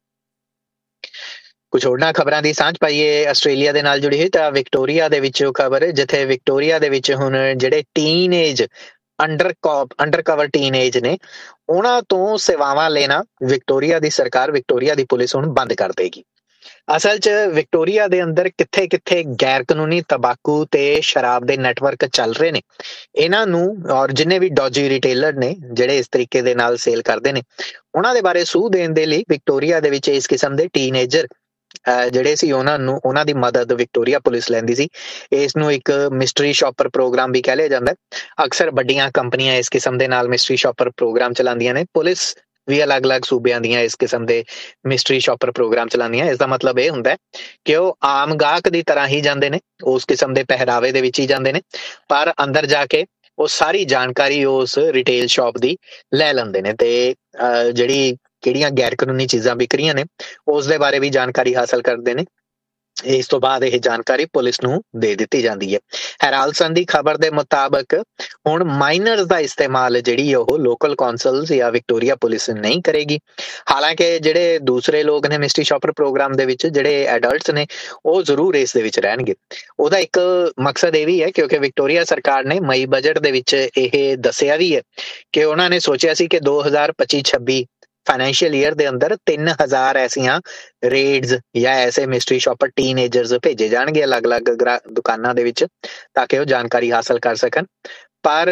ਕੁਝ ਹੋਰਨਾਂ ਖਬਰਾਂ ਦੀ ਸਾਂਝ ਪਾਈਏ ਆਸਟ੍ਰੇਲੀਆ ਦੇ ਨਾਲ ਜੁੜੀ ਹੋਈ ਤਾਂ ਵਿਕਟੋਰੀਆ ਦੇ ਵਿੱਚ ਖਬਰ, ਜਿੱਥੇ ਵਿਕਟੋਰੀਆ ਦੇ ਵਿੱਚ ਹੁਣ ਜਿਹੜੇ ਟੀਨਏਜ ਅੰਡਰਕਵਰ ਟੀਨਏਜ ਨੇ ਉਹਨਾਂ ਤੋਂ ਸੇਵਾਵਾਂ ਲੈਣਾ ਵਿਕਟੋਰੀਆ ਦੀ ਸਰਕਾਰ, ਵਿਕਟੋਰੀਆ ਦੀ ਪੁਲਿਸ ਹੁਣ ਬੰਦ ਕਰ ਦੇਗੀ। ਅਸਲ 'ਚ ਵਿਕਟੋਰੀਆ ਦੇ ਅੰਦਰ ਕਿੱਥੇ ਕਿੱਥੇ ਗੈਰ ਕਾਨੂੰਨੀ ਤੰਬਾਕੂ ਤੇ ਸ਼ਰਾਬ ਦੇ ਨੈਟਵਰਕ ਚੱਲ ਰਹੇ ਨੇ, ਇਹਨਾਂ ਨੂੰ ਔਰ ਜਿੰਨੇ ਵੀ ਡੌਜੀ ਰਿਟੇਲਰ ਨੇ ਜਿਹੜੇ ਇਸ ਤਰੀਕੇ ਦੇ ਨਾਲ ਸੇਲ ਕਰਦੇ ਨੇ ਉਹਨਾਂ ਦੇ ਬਾਰੇ ਸੂਹ ਦੇਣ ਦੇ ਲਈ ਵਿਕਟੋਰੀਆ ਦੇ ਵਿੱਚ ਇਸ ਕਿਸਮ ਦੇ ਟੀਨੇਜਰ ਜਿਹੜੇ ਸੀ ਉਹਨਾਂ ਦੀ ਮਦਦ ਵਿਕਟੋਰੀਆ ਪੁਲਿਸ ਲੈਂਦੀ ਸੀ। ਇਸ ਨੂੰ ਇੱਕ ਮਿਸਟਰੀ ਸ਼ਾਪਰ ਪ੍ਰੋਗਰਾਮ ਵੀ ਕਹਿ ਲਿਆ ਜਾਂਦਾ। ਅਕਸਰ ਵੱਡੀਆਂ ਕੰਪਨੀਆਂ ਇਸ ਕਿਸਮ ਦੇ ਨਾਲ ਮਿਸਟਰੀ ਸ਼ਾਪਰ ਪ੍ਰੋਗਰਾਮ ਚਲਾਉਂਦੀਆਂ ਨੇ, ਪੁਲਿਸ ਵੀ ਅਲੱਗ-ਅਲੱਗ ਸੂਬਿਆਂ ਦੀਆਂ ਇਸ ਕਿਸਮ ਦੇ ਮਿਸਟਰੀ ਸ਼ਾਪਰ ਪ੍ਰੋਗਰਾਮ ਚਲਾਉਂਦੀਆਂ। ਇਸ ਦਾ ਮਤਲਬ ਇਹ ਹੁੰਦਾ ਕਿ ਉਹ ਆਮ ਗਾਹਕ ਦੀ ਤਰ੍ਹਾਂ ਹੀ ਜਾਂਦੇ ਨੇ, ਉਸ ਕਿਸਮ ਦੇ ਪਹਿਰਾਵੇ ਦੇ ਵਿੱਚ ਹੀ ਜਾਂਦੇ ਨੇ, ਪਰ ਅੰਦਰ ਜਾ ਕੇ ਉਹ ਸਾਰੀ ਜਾਣਕਾਰੀ ਉਸ ਰਿਟੇਲ ਸ਼ਾਪ ਦੀ ਲੈ ਲੈਂਦੇ ਨੇ ਤੇ ਜਿਹੜੀ ਕਿਹੜੀਆਂ ਗੈਰ ਕਾਨੂੰਨੀ ਚੀਜ਼ਾਂ ਵਿਕ ਰਹੀਆਂ ਨੇ ਉਸ ਦੇ ਬਾਰੇ ਵੀ ਜਾਣਕਾਰੀ ਹਾਸਲ ਕਰਦੇ ਨੇ। ਇਸ ਤੋਂ ਬਾਅਦ ਇਹ ਜਾਣਕਾਰੀ ਪੁਲਿਸ ਨੂੰ ਦੇ ਦਿੱਤੀ ਜਾਂਦੀ ਹੈ। ਹੈਰਾਲਸਨ ਦੀ ਖਬਰ ਦੇ ਮੁਤਾਬਕ ਹੁਣ ਮਾਈਨਰਸ ਦਾ ਇਸਤੇਮਾਲ ਜਿਹੜੀ ਉਹ ਲੋਕਲ ਕੌਂਸਲਸ ਜਾਂ ਵਿਕਟੋਰੀਆ ਪੁਲਿਸ ਨਹੀਂ ਕਰੇਗੀ। ਹਾਲਾਂਕਿ ਜਿਹੜੇ ਦੂਸਰੇ ਲੋਕ ਨੇ ਮਿਸਟਰੀ ਸ਼ਾਪਰ ਪ੍ਰੋਗਰਾਮ ਦੇ ਵਿੱਚ, ਜਿਹੜੇ ਐਡਲਟਸ ਨੇ, ਉਹ ਜ਼ਰੂਰ ਇਸ ਦੇ ਵਿੱਚ ਰਹਿਣਗੇ। ਉਹਦਾ ਇੱਕ ਮਕਸਦ ਇਹ ਵੀ ਹੈ ਕਿਉਂਕਿ ਵਿਕਟੋਰੀਆ ਸਰਕਾਰ ਨੇ ਮਈ ਬਜਟ ਦੇ ਵਿੱਚ ਇਹ ਦੱਸਿਆ ਵੀ ਹੈ ਕਿ ਉਹਨਾਂ ਨੇ ਸੋਚਿਆ ਸੀ ਕਿ 2025-26 ਫਾਈਨੈਂਸ਼ੀਅਲ ਈਅਰ ਦੇ ਅੰਦਰ 3000 ਐਸੀਆਂ ਰੇਡਸ ਜਾਂ ਐਸੇ ਮਿਸਟਰੀ ਸ਼ਾਪਰ ਟੀਨੇਜਰਸ ਭੇਜੇ ਜਾਣਗੇ ਅਲੱਗ-ਅਲੱਗ ਦੁਕਾਨਾਂ ਦੇ ਵਿੱਚ ਤਾਂ ਕਿ ਉਹ ਜਾਣਕਾਰੀ ਹਾਸਲ ਕਰ ਸਕਣ। ਪਰ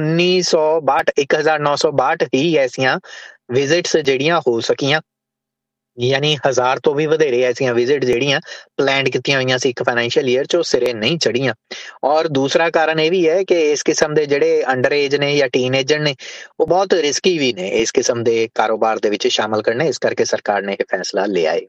1962 ਹੀ ਐਸੀਆਂ ਵਿਜ਼ਿਟਸ ਜਿਹੜੀਆਂ ਹੋ ਸਕੀਆਂ, ਯਾਨੀ 1000 ਤੋਂ ਵੀ ਵਧੇਰੇ ਐਸੀਆਂ ਵਿਜ਼ਿਟ ਜਿਹੜੀਆਂ ਪਲਾਨ ਕੀਤੀਆਂ ਹੋਈਆਂ ਸੀ ਇੱਕ ਫਾਈਨੈਂਸ਼ੀਅਲ ਈਅਰ 'ਚ, ਉਹ ਸਿਰੇ ਨਹੀਂ ਚੜੀਆਂ। ਔਰ ਦੂਸਰਾ ਕਾਰਨ ਇਹ ਵੀ ਹੈ ਕਿ ਇਸ ਕਿਸਮ ਦੇ ਜਿਹੜੇ ਅੰਡਰ ਏਜ ਨੇ ਜਾਂ ਟੀਨੇਜਰ ਨੇ ਉਹ ਬਹੁਤ ਰਿਸਕੀ ਵੀ ਨੇ ਇਸ ਕਿਸਮ ਦੇ ਕਾਰੋਬਾਰ ਦੇ ਵਿੱਚ ਸ਼ਾਮਲ ਕਰਨੇ, ਇਸ ਕਰਕੇ ਸਰਕਾਰ ਨੇ ਇਹ ਫੈਸਲਾ ਲਿਆ ਹੈ।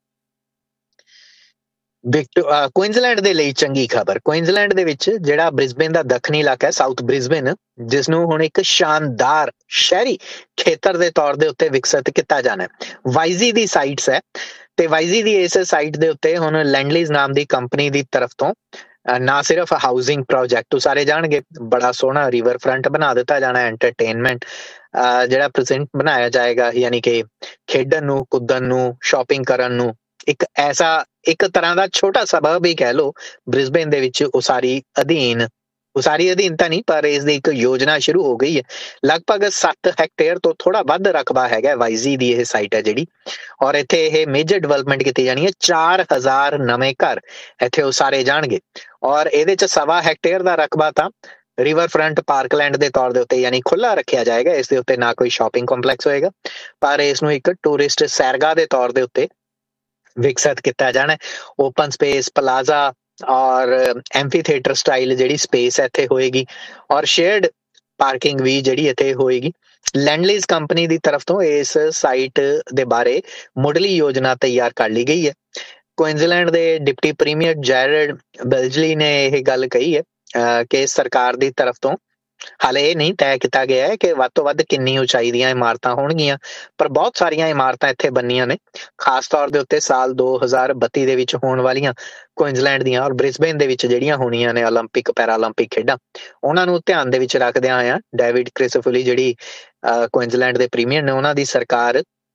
ਕੁਇਨਜ਼ਲੈਂਡ ਦੇ ਲਈ ਚੰਗੀ ਖਬਰ, ਕੁਇਨਜ਼ਲੈਂਡ ਦੇ ਵਿੱਚ ਜਿਹੜਾ ਬ੍ਰਿਸਬੇਨ ਦਾ ਦੱਖਣੀ ਇਲਾਕਾ ਹੈ, ਸਾਊਥ ਬ੍ਰਿਸਬੇਨ, ਜਿਸ ਨੂੰ ਹੁਣ ਇੱਕ ਸ਼ਾਨਦਾਰ ਸ਼ਹਿਰੀ ਖੇਤਰ ਦੇ ਤੌਰ ਦੇ ਉੱਤੇ ਵਿਕਸਿਤ ਕੀਤਾ ਜਾਣਾ ਹੈ। ਵਾਈਜ਼ੀ ਦੀ ਸਾਈਟਸ ਹੈ ਤੇ ਵਾਈਜ਼ੀ ਦੀ ਇਸ ਸਾਈਟ ਦੇ ਉੱਤੇ ਹੁਣ ਲੈਂਡਲੀਜ਼ ਨਾਮ ਦੀ ਕੰਪਨੀ ਦੀ ਤਰਫ ਤੋਂ ਨਾ ਸਿਰਫ ਹਾਊਸਿੰਗ ਪ੍ਰੋਜੈਕਟ ਉਸਾਰੇ ਜਾਣਗੇ, ਬੜਾ ਸੋਹਣਾ ਰਿਵਰ ਫਰੰਟ ਬਣਾ ਦਿੱਤਾ ਜਾਣਾ, ਐਂਟਰਟੇਨਮੈਂਟ ਜਿਹੜਾ ਪ੍ਰੈਜ਼ੈਂਟ ਬਣਾਇਆ ਜਾਏਗਾ, ਯਾਨੀ ਕਿ ਖੇਡਣ ਨੂੰ, ਕੁੱਦਣ ਨੂੰ, ਸ਼ਾਪਿੰਗ ਕਰਨ ਨੂੰ, ਇੱਕ ਤਰ੍ਹਾਂ ਦਾ ਛੋਟਾ ਸਬਬ ਹੀ ਕਹਿ ਲਓ ਬ੍ਰਿਸਬੇਨ ਦੇ ਵਿੱਚ ਉਸਾਰੀ ਅਧੀਨ ਤਾਂ ਨਹੀਂ, ਪਰ ਇਸ ਦੀ ਇੱਕ ਯੋਜਨਾ ਸ਼ੁਰੂ ਹੋ ਗਈ ਹੈ। ਲਗਭਗ 7 ਹੈਕਟੇਅਰ ਤੋਂ ਥੋੜਾ ਵੱਧ ਰਕਬਾ ਹੈਗਾ ਵਾਈਜ਼ੀ ਦੀ ਇਹ ਸਾਈਟ ਹੈ ਜਿਹੜੀ, ਔਰ ਇੱਥੇ ਇਹ ਮੇਜਰ ਡਿਵੈਲਪਮੈਂਟ ਕੀਤੀ ਜਾਣੀ ਹੈ। 4000 ਨਵੇਂ ਘਰ ਇੱਥੇ ਉਸਾਰੇ ਜਾਣਗੇ ਔਰ ਇਹਦੇ 'ਚ 1.25 ਹੈਕਟੇਅਰ ਦਾ ਰਕਬਾ ਤਾਂ ਰਿਵਰ ਫਰੰਟ ਪਾਰਕਲੈਂਡ ਦੇ ਤੌਰ ਦੇ ਉੱਤੇ ਯਾਨੀ ਖੁੱਲਾ ਰੱਖਿਆ ਜਾਏਗਾ। ਇਸ ਦੇ ਉੱਤੇ ਨਾ ਕੋਈ ਸ਼ਾਪਿੰਗ ਕੰਪਲੈਕਸ ਹੋਏਗਾ, ਪਰ ਇਸ ਨੂੰ ਇੱਕ ਟੂਰਿਸਟ ਸੈਰਗਾਹ ਦੇ ਤੌਰ ਦੇ ਉੱਤੇ ਵਿਕਸਿਤ ਕੀਤਾ ਜਾਣਾ। ਓਪਨ ਸਪੇਸ, ਪਲਾਜ਼ਾ ਔਰ ਐਂਫੀ ਥੀਏਟਰ ਸਟਾਈਲ ਜਿਹੜੀ ਸਪੇਸ ਇੱਥੇ ਹੋਏਗੀ ਔਰ ਸ਼ੇਅਰਡ ਪਾਰਕਿੰਗ ਵੀ ਜਿਹੜੀ ਇੱਥੇ ਹੋਏਗੀ। ਲੈਂਡਲੀਜ਼ ਕੰਪਨੀ ਦੀ ਤਰਫ ਤੋਂ ਇਸ ਸਾਈਟ ਦੇ ਬਾਰੇ ਮੁੱਢਲੀ ਯੋਜਨਾ ਤਿਆਰ ਕਰ ਲਈ ਗਈ ਹੈ। ਕੁਇਨਜ਼ਲੈਂਡ ਦੇ ਡਿਪਟੀ ਪ੍ਰੀਮੀਅਰ ਜੈਰਡ ਬੈਲਜਲੀ ਨੇ ਇਹ ਗੱਲ ਕਹੀ ਹੈ ਕਿ ਸਰਕਾਰ ਦੀ ਤਰਫ ਤੋਂ ਹਾਲੇ ਇਹ ਨਹੀਂ ਤੈਅ ਕੀਤਾ ਗਿਆ ਹੈ ਕਿ ਵੱਧ ਤੋਂ ਵੱਧ ਕਿੰਨੀ ਉਚਾਈ ਦੀਆਂ ਇਮਾਰਤਾਂ ਹੋਣਗੀਆਂ, ਪਰ ਬਹੁਤ ਸਾਰੀਆਂ ਇਮਾਰਤਾਂ ਇੱਥੇ ਬਣਨੀਆਂ ਨੇ, ਖਾਸ ਤੌਰ ਦੇ ਉੱਤੇ ਸਾਲ 2032 ਦੇ ਵਿੱਚ ਹੋਣ ਵਾਲੀਆਂ ਕੁਇਨਜ਼ਲੈਂਡ ਦੀਆਂ ਔਰ ਬ੍ਰਿਸਬੇਨ ਦੇ ਵਿੱਚ ਜਿਹੜੀਆਂ ਹੋਣੀਆਂ ਨੇ ਓਲੰਪਿਕ ਪੈਰਾਲੰਪਿਕ ਖੇਡਾਂ, ਉਹਨਾਂ ਨੂੰ ਧਿਆਨ ਦੇ ਵਿੱਚ ਰੱਖਦਿਆਂ ਹੋਇਆਂ ਡੇਵਿਡ ਕ੍ਰਿਸਫੁਲੀ ਜਿਹੜੀ ਕੁਇਨਜ਼ਲੈਂਡ ਦੇ ਪ੍ਰੀਮੀਅਰ ਨੇ, ਉਹਨਾਂ ਦੀ ਸਰਕਾਰ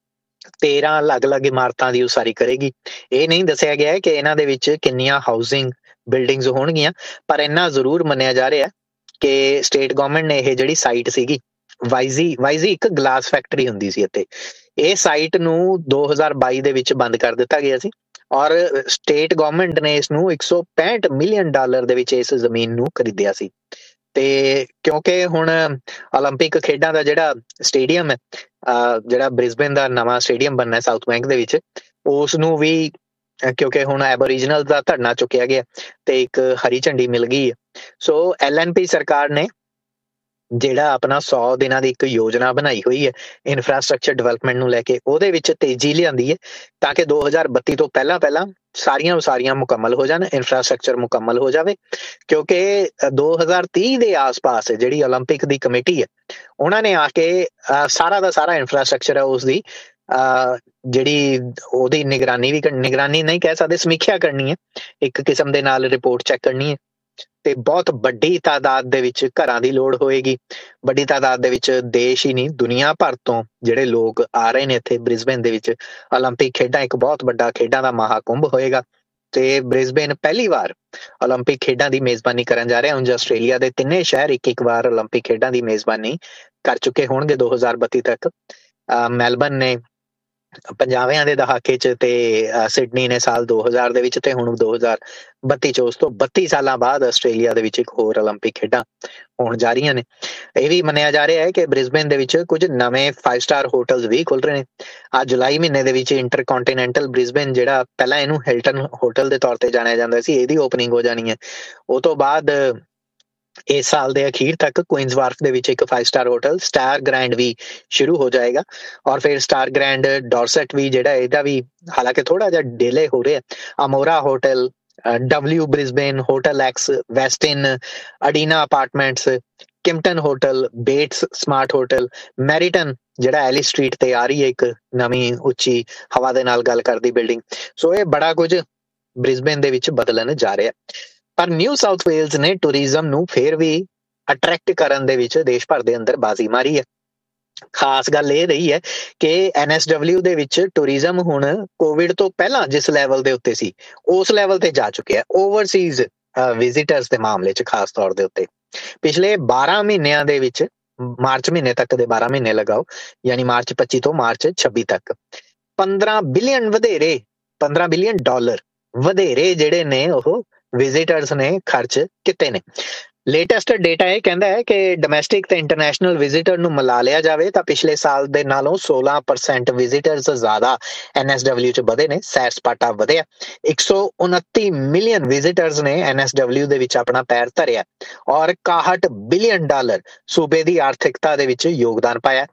13 ਅਲੱਗ-ਅਲੱਗ ਇਮਾਰਤਾਂ ਦੀ ਉਸਾਰੀ ਕਰੇਗੀ। ਇਹ ਨਹੀਂ ਦੱਸਿਆ ਗਿਆ ਕਿ ਇਹਨਾਂ ਦੇ ਵਿੱਚ ਕਿੰਨੀਆਂ ਹਾਊਸਿੰਗ ਬਿਲਡਿੰਗਸ ਹੋਣਗੀਆਂ, ਪਰ ਇੰਨਾ ਜ਼ਰੂਰ ਮੰਨਿਆ ਜਾ ਰਿਹਾ ਕਿ ਸਟੇਟ ਗਵਰਨਮੈਂਟ ਨੇ ਇਹ ਜਿਹੜੀ ਸਾਈਟ ਸੀਗੀ, ਵਾਈਜ਼ੀ ਇੱਕ ਗਲਾਸ ਫੈਕਟਰੀ ਹੁੰਦੀ ਸੀ ਇੱਥੇ, ਇਹ ਸਾਈਟ ਨੂੰ 2022 ਦੇ ਵਿੱਚ ਬੰਦ ਕਰ ਦਿੱਤਾ ਗਿਆ ਸੀ ਔਰ ਸਟੇਟ ਗਵਰਨਮੈਂਟ ਨੇ ਇਸ ਨੂੰ 165 ਮਿਲੀਅਨ ਡਾਲਰ ਦੇ ਵਿੱਚ ਇਸ ਜ਼ਮੀਨ ਨੂੰ ਖਰੀਦਿਆ ਸੀ। ਤੇ ਕਿਉਂਕਿ ਹੁਣ 올림픽 ਖੇਡਾਂ ਦਾ ਜਿਹੜਾ ਸਟੇਡੀਅਮ ਹੈ, ਜਿਹੜਾ ਬ੍ਰਿਸਬੇਨ ਦਾ ਨਵਾਂ ਸਟੇਡੀਅਮ ਬਣਨਾ ਸਾਊਥ ਬੈਂਕ ਦੇ ਵਿੱਚ, ਉਸ ਨੂੰ ਵੀ ਕਿਉਂਕਿ ਹੁਣ ਐਬੋਰੀਜਨਲ ਦਾ ਧਰਨਾ ਚੁੱਕਿਆ ਗਿਆ ਤੇ ਇੱਕ ਹਰੀ ਝੰਡੀ ਮਿਲ ਗਈ ਹੈ। ਸੋ LNP ਸਰਕਾਰ ਨੇ ਜਿਹੜਾ ਆਪਣਾ 100 ਦਿਨਾਂ ਦੀ ਇੱਕ ਯੋਜਨਾ ਬਣਾਈ ਹੋਈ ਹੈ ਇਨਫਰਾਸਟ੍ਰਕਚਰ ਡਿਵੈਲਪਮੈਂਟ ਨੂੰ ਲੈ ਕੇ, ਉਹਦੇ ਵਿੱਚ ਤੇਜ਼ੀ ਲਿਆਂਦੀ ਹੈ ਤਾਂ ਕਿ 2032 ਤੋਂ ਪਹਿਲਾਂ ਸਾਰੀਆਂ ਉਸਾਰੀਆਂ ਮੁਕੰਮਲ ਹੋ ਜਾਣ, ਇਨਫਰਾਸਟ੍ਰਕਚਰ ਮੁਕੰਮਲ ਹੋ ਜਾਵੇ। ਕਿਉਂਕਿ 2030 ਦੇ ਆਸ-ਪਾਸ ਜਿਹੜੀ 올림픽 ਦੀ ਕਮੇਟੀ ਹੈ, ਉਹਨਾਂ ਨੇ ਆ ਕੇ ਸਾਰਾ ਦਾ ਸਾਰਾ ਇਨਫਰਾਸਟ੍ਰਕਚਰ ਹੈ ਉਸ ਦੀ ਜਿਹੜੀ ਉਹਦੀ ਨਿਗਰਾਨੀ ਨਹੀਂ ਕਹਿ ਸਕਦੇ, ਸਮੀਖਿਆ ਕਰਨੀ ਹੈ, ਇੱਕ ਕਿਸਮ ਦੇ ਨਾਲ ਰਿਪੋਰਟ ਚੈੱਕ ਕਰਨੀ ਹੈ। ਤੇ ਬਹੁਤ ਵੱਡੀ ਤਾਦਾਦ ਦੇ ਵਿੱਚ ਘਰਾਂ ਦੀ ਲੋੜ ਹੋਏਗੀ, ਵੱਡੀ ਤਾਦਾਦ ਦੇ ਵਿੱਚ ਦੇਸ਼ ਹੀ ਨਹੀਂ ਦੁਨੀਆ ਭਰ ਤੋਂ ਜਿਹੜੇ ਲੋਕ ਆ ਰਹੇ ਨੇ ਇੱਥੇ ਬ੍ਰਿਸਬੇਨ ਦੇ ਵਿੱਚ। 올림픽 ਖੇਡਾਂ ਇੱਕ ਬਹੁਤ ਵੱਡਾ ਖੇਡਾਂ ਦਾ ਮਹਾਕੁੰਭ ਹੋਏਗਾ ਤੇ ਬ੍ਰਿਸਬੇਨ ਪਹਿਲੀ ਵਾਰ 올림픽 ਖੇਡਾਂ ਦੀ ਮੇਜ਼ਬਾਨੀ ਕਰਨ ਜਾ ਰਿਹਾ। ਉਂਝ ਆਸਟ੍ਰੇਲੀਆ ਦੇ ਤਿੰਨੇ ਸ਼ਹਿਰ ਇੱਕ ਵਾਰ 올림픽 ਖੇਡਾਂ ਦੀ ਮੇਜ਼ਬਾਨੀ ਕਰ ਚੁੱਕੇ ਹੋਣਗੇ 2032 ਤੱਕ। ਮੈਲਬਨ ਨੇ 50ਵਿਆਂ ਦੇ ਦਹਾਕੇ 'ਚ ਤੇ ਸਿਡਨੀ ਨੇ ਸਾਲ 2000 ਦੇ ਵਿੱਚ, ਤੇ ਹੁਣ 2032 'ਚ, ਉਸ ਤੋਂ 32 ਸਾਲਾਂ ਬਾਅਦ ਆਸਟ੍ਰੇਲੀਆ ਦੇ ਵਿੱਚ ਇੱਕ ਹੋਰ 올림픽 ਖੇਡਾਂ ਹੋਣ ਜਾ ਰਹੀਆਂ ਨੇ। ਇਹ ਵੀ ਮੰਨਿਆ ਜਾ ਰਿਹਾ ਹੈ ਕਿ ਬ੍ਰਿਸਬੇਨ ਦੇ ਵਿੱਚ ਕੁਝ ਨਵੇਂ 5 ਸਟਾਰ ਹੋਟਲਸ ਵੀ ਖੁੱਲ ਰਹੇ ਨੇ। ਅੱਜ ਜੁਲਾਈ ਮਹੀਨੇ ਦੇ ਵਿੱਚ ਇੰਟਰਕੌਂਟੀਨੈਂਟਲ ਬ੍ਰਿਸਬੇਨ, ਜਿਹੜਾ ਪਹਿਲਾਂ ਇਹਨੂੰ ਹਿਲਟਨ ਹੋਟਲ ਦੇ ਤੌਰ ਤੇ ਜਾਣਿਆ ਜਾਂਦਾ ਸੀ, ਇਹਦੀ ਓਪਨਿੰਗ ਹੋ ਜਾਣੀ ਹੈ। ਉਹ ਤੋਂ ਬਾਅਦ ਇਸ ਸਾਲ ਦੇ ਅਖੀਰ ਤੱਕ ਕੁਈਨਜ਼ ਵਾਰਫ ਦੇ ਵਿੱਚ ਇੱਕ 5 ਸਟਾਰ ਹੋਟਲ ਸਟਾਰ ਗ੍ਰੈਂਡ ਵੀ ਸ਼ੁਰੂ ਹੋ ਜਾਏਗਾ ਔਰ ਫਿਰ ਸਟਾਰ ਗ੍ਰੈਂਡ ਡੋਰਸੈਟ ਵੀ, ਜਿਹੜਾ ਇਹਦਾ ਵੀ ਹਾਲਾਂਕਿ ਥੋੜਾ ਜਿਹਾ ਡਿਲੇ ਹੋ ਰਿਹਾ। ਅਮੋਰਾ hotel, W Brisbane, hotel X, ਵੈਸਟਿਨ, ਅਡੀਨਾ apartments, ਕਿਮਟਨ hotel, Bates smart hotel, ਮੈਰੀਟਨ ਜਿਹੜਾ ਐਲੀ ਸਟਰੀਟ ਤੇ ਆ ਰਹੀ ਹੈ ਇੱਕ ਨਵੀਂ ਉੱਚੀ ਹਵਾ ਦੇ ਨਾਲ ਗੱਲ ਕਰਦੀ ਬਿਲਡਿੰਗ। ਸੋ ਇਹ ਬੜਾ ਕੁਝ ਬ੍ਰਿਸਬੇਨ ਦੇ ਵਿੱਚ ਬਦਲਣ ਜਾ ਰਿਹਾ। ਪਰ ਨਿਊ ਸਾਊਥ ਵੇਲਜ਼ ਨੇ ਟੂਰਿਜ਼ਮ ਨੂੰ ਫੇਰ ਵੀ ਅਟਰੈਕਟ ਕਰਨ ਦੇ ਵਿੱਚ ਦੇਸ਼ ਭਰ ਦੇ ਅੰਦਰ ਬਾਜ਼ੀ ਮਾਰੀ ਹੈ। ਖਾਸ ਗੱਲ ਇਹ ਰਹੀ ਹੈ ਕਿ NSW ਦੇ ਵਿੱਚ ਟੂਰਿਜ਼ਮ ਹੁਣ ਕੋਵਿਡ ਤੋਂ ਪਹਿਲਾਂ ਜਿਸ ਲੈਵਲ ਦੇ ਉੱਤੇ ਸੀ, ਉਸ ਲੈਵਲ ਤੇ ਜਾ ਚੁੱਕਿਆ ਓਵਰਸੀਜ਼ ਵਿਜ਼ਿਟਰਸ ਦੇ ਮਾਮਲੇ 'ਚ। ਖਾਸ ਤੌਰ ਦੇ ਉੱਤੇ ਪਿਛਲੇ 12 ਮਹੀਨਿਆਂ ਦੇ ਵਿੱਚ, ਮਾਰਚ ਮਹੀਨੇ ਤੱਕ ਦੇ 12 ਮਹੀਨੇ ਲਗਾਓ, ਯਾਨੀ ਮਾਰਚ 25 ਤੋਂ ਮਾਰਚ 26 ਤੱਕ 15 ਬਿਲੀਅਨ ਡਾਲਰ ਵਧੇਰੇ ਜਿਹੜੇ ਨੇ ਉਹ ਵਿਜ਼ਿਟਰਸ ਨੇ ਖਰਚ ਕੀਤੇ ਨੇ। ਲੇਟੈਸਟ ਡੇਟਾ ਇਹ ਕਹਿੰਦਾ ਹੈ ਕਿ ਡੋਮੈਸਟਿਕ ਤੇ ਇੰਟਰਨੈਸ਼ਨਲ ਵਿਜ਼ਿਟਰ ਨੂੰ ਮਿਲਾ ਲਿਆ ਜਾਵੇ ਤਾਂ ਪਿਛਲੇ ਸਾਲ ਦੇ ਨਾਲੋਂ 16% ਵਿਜ਼ਿਟਰਸ ਜ਼ਿਆਦਾ NSW 'ਚ ਵਧੇ ਨੇ, ਸੈਰ ਸਪਾਟਾ ਵਧਿਆ। 129 ਮਿਲੀਅਨ ਵਿਜ਼ਿਟਰਸ ਨੇ NSW ਦੇ ਵਿੱਚ ਆਪਣਾ ਪੈਰ ਧਰਿਆ ਔਰ 61 ਬਿਲੀਅਨ ਡਾਲਰ ਸੂਬੇ ਦੀ ਆਰਥਿਕਤਾ ਦੇ ਵਿੱਚ ਯੋਗਦਾਨ ਪਾਇਆ।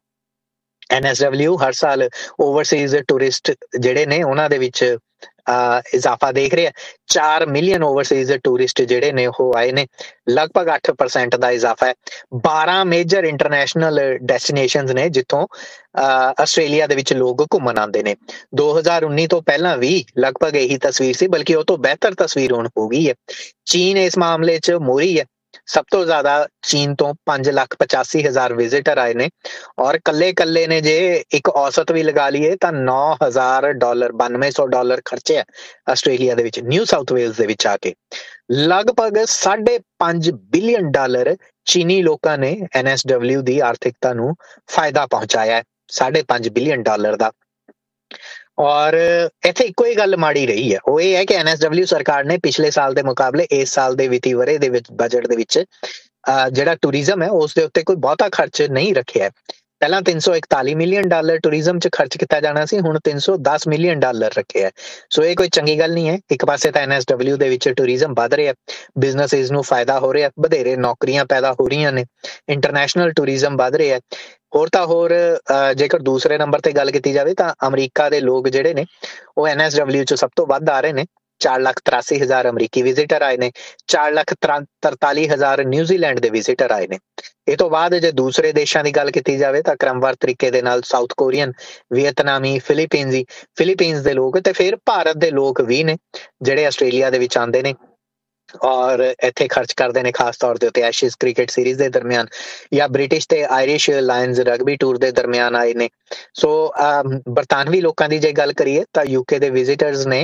NSW ਹਰ ਸਾਲ ਓਵਰਸੀਜ਼ ਟੂਰਿਸਟ ਜਿਹੜੇ ਨੇ ਉਹਨਾਂ ਦੇ ਵਿੱਚ ਇਜ਼ਾਫਾ ਦੇਖ ਰਿਹਾ। 4 ਮਿਲੀਅਨ ਓਵਰਸੀਜ਼ ਟੂਰਿਸਟ ਜਿਹੜੇ ਨੇ ਉਹ ਆਏ ਨੇ, ਲਗਭਗ 8% ਦਾ ਇਜ਼ਾਫਾ ਹੈ। 12 ਮੇਜਰ ਇੰਟਰਨੈਸ਼ਨਲ ਡੈਸਟੀਨੇਸ਼ਨਸ ਨੇ ਜਿੱਥੋਂ ਆਸਟ੍ਰੇਲੀਆ ਦੇ ਵਿੱਚ ਲੋਕ ਘੁੰਮਣ ਆਉਂਦੇ ਨੇ। 2019 ਤੋਂ ਪਹਿਲਾਂ ਵੀ ਲਗਭਗ ਇਹੀ ਤਸਵੀਰ ਸੀ, ਬਲਕਿ ਉਹ ਤੋਂ ਬਿਹਤਰ ਤਸਵੀਰ ਹੁਣ ਹੋ ਗਈ ਹੈ। ਚੀਨ ਇਸ ਮਾਮਲੇ 'ਚ ਮੋਹਰੀ ਹੈ, ਸਭ ਤੋਂ ਜ਼ਿਆਦਾ ਚੀਨ ਤੋਂ 5,85,000 ਵਿਜ਼ਿਟਰ ਆਏ ਨੇ ਔਰ ਕੱਲੇ ਨੇ ਜੇ ਇੱਕ ਔਸਤ ਵੀ ਲਗਾ ਲਈਏ ਤਾਂ $9,000 $9,200 ਖਰਚਿਆ ਆਸਟ੍ਰੇਲੀਆ ਦੇ ਵਿੱਚ, ਨਿਊ ਸਾਊਥ ਵੇਲਜ਼ ਦੇ ਵਿੱਚ ਆ ਕੇ। ਲਗਭਗ $5.5 ਬਿਲੀਅਨ ਚੀਨੀ ਲੋਕਾਂ ਨੇ NSW ਦੀ ਆਰਥਿਕਤਾ ਨੂੰ ਫਾਇਦਾ ਪਹੁੰਚਾਇਆ ਹੈ, $5.5 ਬਿਲੀਅਨ ਦਾ। ਔਰ ਇੱਥੇ ਇੱਕੋ ਹੀ ਗੱਲ ਮਾੜੀ ਰਹੀ ਹੈ, ਉਹ ਇਹ ਹੈ ਕਿ NSW ਸਰਕਾਰ ਨੇ ਪਿਛਲੇ ਸਾਲ ਦੇ ਮੁਕਾਬਲੇ ਇਸ ਸਾਲ ਦੇ ਵਿੱਤੀ ਵਰ੍ਹੇ ਦੇ ਵਿੱਚ ਬਜਟ ਦੇ ਵਿੱਚ ਜਿਹੜਾ ਟੂਰਿਜ਼ਮ ਹੈ ਉਸ ਦੇ ਉੱਤੇ ਕੋਈ ਬਹੁਤਾ ਖਰਚ ਨਹੀਂ ਰੱਖਿਆ। ਪਹਿਲਾਂ $341 ਮਿਲੀਅਨ ਟੂਰਿਜ਼ਮ 'ਚ ਖਰਚ ਕੀਤਾ ਜਾਣਾ ਸੀ, ਹੁਣ $310 ਮਿਲੀਅਨ ਰੱਖਿਆ। ਸੋ ਇਹ ਕੋਈ ਚੰਗੀ ਗੱਲ ਨਹੀਂ ਹੈ। ਇੱਕ ਪਾਸੇ ਤਾਂ NSW ਦੇ ਵਿੱਚ ਟੂਰਿਜ਼ਮ ਵੱਧ ਰਿਹਾ, ਬਿਜ਼ਨਸਿਸ ਨੂੰ ਫਾਇਦਾ ਹੋ ਰਿਹਾ, ਵਧੇਰੇ ਨੌਕਰੀਆਂ ਪੈਦਾ ਹੋ ਰਹੀਆਂ ਨੇ, ਇੰਟਰਨੈਸ਼ਨਲ ਟੂਰਿਜ਼ਮ ਵੱਧ ਰਿਹਾ। ਹੋਰ ਤਾਂ ਹੋਰ ਜੇਕਰ ਦੂਸਰੇ ਨੰਬਰ ਤੇ ਗੱਲ ਕੀਤੀ ਜਾਵੇ ਤਾਂ ਅਮਰੀਕਾ ਦੇ ਲੋਕ ਜਿਹੜੇ ਨੇ ਉਹ NSW 'ਚ ਸਭ ਤੋਂ ਵੱਧ ਆ ਰਹੇ ਨੇ। 4,83,000 ਅਮਰੀਕੀ ਵਿਜ਼ਿਟਰ ਆਏ ਨੇ, 4,43,000 ਨਿਊਜ਼ੀਲੈਂਡ ਦੇ ਵਿਜ਼ਿਟਰ ਆਏ ਨੇ। ਇਹ ਤੋਂ ਬਾਅਦ ਜੇ ਦੂਸਰੇ ਦੇਸ਼ਾਂ ਦੀ ਗੱਲ ਕੀਤੀ ਜਾਵੇ ਤਾਂ ਕ੍ਰਮਵਾਰ ਤਰੀਕੇ ਦੇ ਨਾਲ ਸਾਊਥ ਕੋਰੀਅਨ, ਵੀਅਤਨਾਮੀ, ਫਿਲੀਪੀਨਜ਼ ਦੇ ਲੋਕ ਤੇ ਫਿਰ ਭਾਰਤ ਦੇ ਲੋਕ ਵੀ ਨੇ ਜਿਹੜੇ ਆਸਟ੍ਰੇਲੀਆ ਦੇ ਵਿੱਚ ਆਉਂਦੇ ਨੇ। ਔਰ ਇੱਥੇ ਖਰਚ ਕਰਦੇ ਨੇ ਖਾਸ ਤੌਰ ਦੇ ਉੱਤੇ ਐਸ਼ੇਜ਼ ਕ੍ਰਿਕਟ ਸੀਰੀਜ਼ ਦੇ ਦਰਮਿਆਨ ਜਾਂ ਬ੍ਰਿਟਿਸ਼ ਤੇ ਆਇਰਿਸ਼ ਲਾਇਨਜ਼ ਰਗਬੀ ਟੂਰ ਦੇ ਦਰਮਿਆਨ ਆਏ ਨੇ। ਸੋ ਬਰਤਾਨਵੀ ਲੋਕਾਂ ਦੀ ਜੇ ਗੱਲ ਕਰੀਏ ਤਾਂ ਯੂਕੇ ਦੇ ਵਿਜ਼ਿਟਰਸ ਨੇ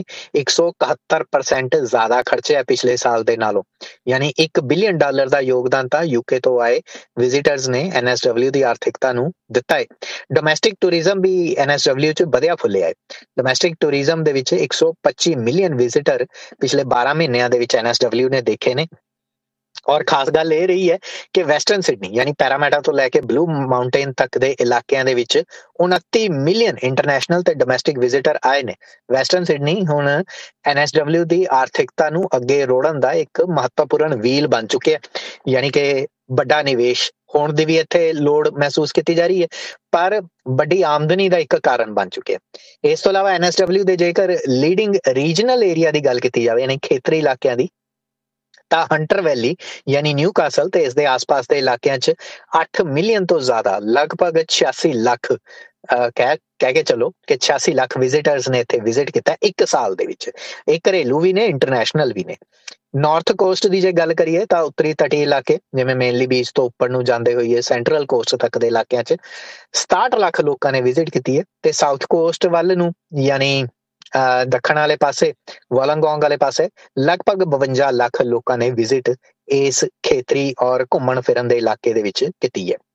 171% ਜ਼ਿਆਦਾ ਖਰਚਿਆ ਪਿਛਲੇ ਸਾਲ ਦੇ ਨਾਲੋਂ, ਯਾਨੀ $1 ਬਿਲੀਅਨ ਦਾ ਯੋਗਦਾਨ ਤਾਂ ਯੂਕੇ ਤੋਂ ਆਏ ਵਿਜ਼ਿਟਰਸ ਨੇ ਐਨਐਸਡਬਲਿਊ ਦੀ ਆਰਥਿਕਤਾ ਨੂੰ ਦਿੱਤਾ ਹੈ। ਡੋਮੈਸਟਿਕ ਟੂਰਿਜ਼ਮ ਵੀ ਐਨਐਸਡਬਲਿਊ 'ਚ ਵਧਿਆ ਫੁੱਲਿਆ ਹੈ। ਡੋਮੈਸਟਿਕ ਟੂਰਿਜ਼ਮ ਦੇ ਵਿੱਚ 125 ਮਿਲੀਅਨ ਵਿਜ਼ਿਟਰ ਪਿਛਲੇ 12 ਮਹੀਨਿਆਂ ਦੇ ਵਿੱਚ ਐਨਐਸਡਬਲਿਊ ਨੇ ਦੇਖੇ ਨੇ। ਔਰ ਖਾਸ ਗੱਲ ਇਹ ਰਹੀ ਹੈ ਕਿ ਵੈਸਟਰਨ ਸਿਡਨੀ ਯਾਨੀ ਪੈਰਾਮੈਟਾ ਤੋਂ ਲੈ ਕੇ ਬਲੂ ਮਾਊਂਟੇਨ ਤੱਕ ਦੇ ਇਲਾਕਿਆਂ ਦੇ ਵਿੱਚ 29 ਮਿਲੀਅਨ ਇੰਟਰਨੈਸ਼ਨਲ ਤੇ ਡੋਮੈਸਟਿਕ ਵਿਜ਼ਿਟਰ ਆਏ ਨੇ। ਵੈਸਟਰਨ ਸਿਡਨੀ ਹੁਣ ਐਨਐਸਡਬਲਿਊ ਦੀ ਆਰਥਿਕਤਾ ਨੂੰ ਅੱਗੇ ਰੋੜਨ ਦਾ ਇੱਕ ਮਹੱਤਵਪੂਰਨ ਵੀਲ ਬਣ ਚੁੱਕਿਆ, ਯਾਨੀ ਕਿ ਵੱਡਾ ਨਿਵੇਸ਼ ਹੋਣ ਦੀ ਵੀ ਇੱਥੇ ਲੋੜ ਮਹਿਸੂਸ ਕੀਤੀ ਜਾ ਰਹੀ ਹੈ, ਪਰ ਵੱਡੀ ਆਮਦਨੀ ਦਾ ਇੱਕ ਕਾਰਨ ਬਣ ਚੁੱਕਿਆ। ਇਸ ਤੋਂ ਇਲਾਵਾ ਐਨਐਸਡਬਲਿਊ ਦੇ ਜੇਕਰ ਲੀਡਿੰਗ ਰੀਜਨਲ ਏਰੀਆ ਦੀ ਗੱਲ ਕੀਤੀ ਜਾਵੇ, ਯਾਨੀ ਖੇਤਰੀ ਇਲਾਕਿਆਂ ਦੀ, ਤਾਂ ਹੰਟਰ ਵੈਲੀ ਯਾਨੀ ਨਿਊ ਕਾਸਲ ਤੇ ਇਸ ਦੇ ਆਸ-ਪਾਸ ਦੇ ਇਲਾਕਿਆਂ 'ਚ 8 ਮਿਲੀਅਨ ਤੋਂ ਜ਼ਿਆਦਾ ਲਗਭਗ 86 ਲੱਖ ਕਹਿ ਕੇ ਚਲੋ ਕਿ 86 ਲੱਖ ਵਿਜ਼ਿਟਰਸ ਨੇ ਇੱਥੇ ਵਿਜ਼ਿਟ ਕੀਤਾ ਇੱਕ ਸਾਲ ਦੇ ਵਿੱਚ। ਇਹ ਘਰੇਲੂ ਵੀ ਨੇ, ਇੰਟਰਨੈਸ਼ਨਲ ਵੀ ਨੇ। ਨਾਰਥ ਕੋਸਟ ਦੀ ਜੇ ਗੱਲ ਕਰੀਏ ਤਾਂ ਉੱਤਰੀ ਤਟੀ ਇਲਾਕੇ ਜਿਵੇਂ ਮੇਨਲੀ ਬੀਚ ਤੋਂ ਉੱਪਰ ਨੂੰ ਜਾਂਦੇ ਹੋਈਏ ਸੈਂਟਰਲ ਕੋਸਟ ਤੱਕ ਦੇ ਇਲਾਕਿਆਂ 'ਚ 67 ਲੱਖ ਲੋਕਾਂ ਨੇ ਵਿਜ਼ਿਟ ਕੀਤੀ ਹੈ, ਤੇ ਸਾਊਥ ਕੋਸਟ ਵੱਲ ਨੂੰ ਯਾਨੀ ਦੱਖਣ ਵਾਲੇ ਪਾਸੇ ਵੋਲੰਗੋਂਗ ਵਾਲੇ ਪਾਸੇ ਲਗਭਗ 52 ਲੱਖ ਲੋਕਾਂ ਨੇ ਵਿਜ਼ਿਟ ਇਸ ਖੇਤਰੀ ਔਰ ਘੁੰਮਣ ਫਿਰਨ ਦੇ ਇਲਾਕੇ ਦੇ ਵਿੱਚ ਕੀਤੀ ਹੈ।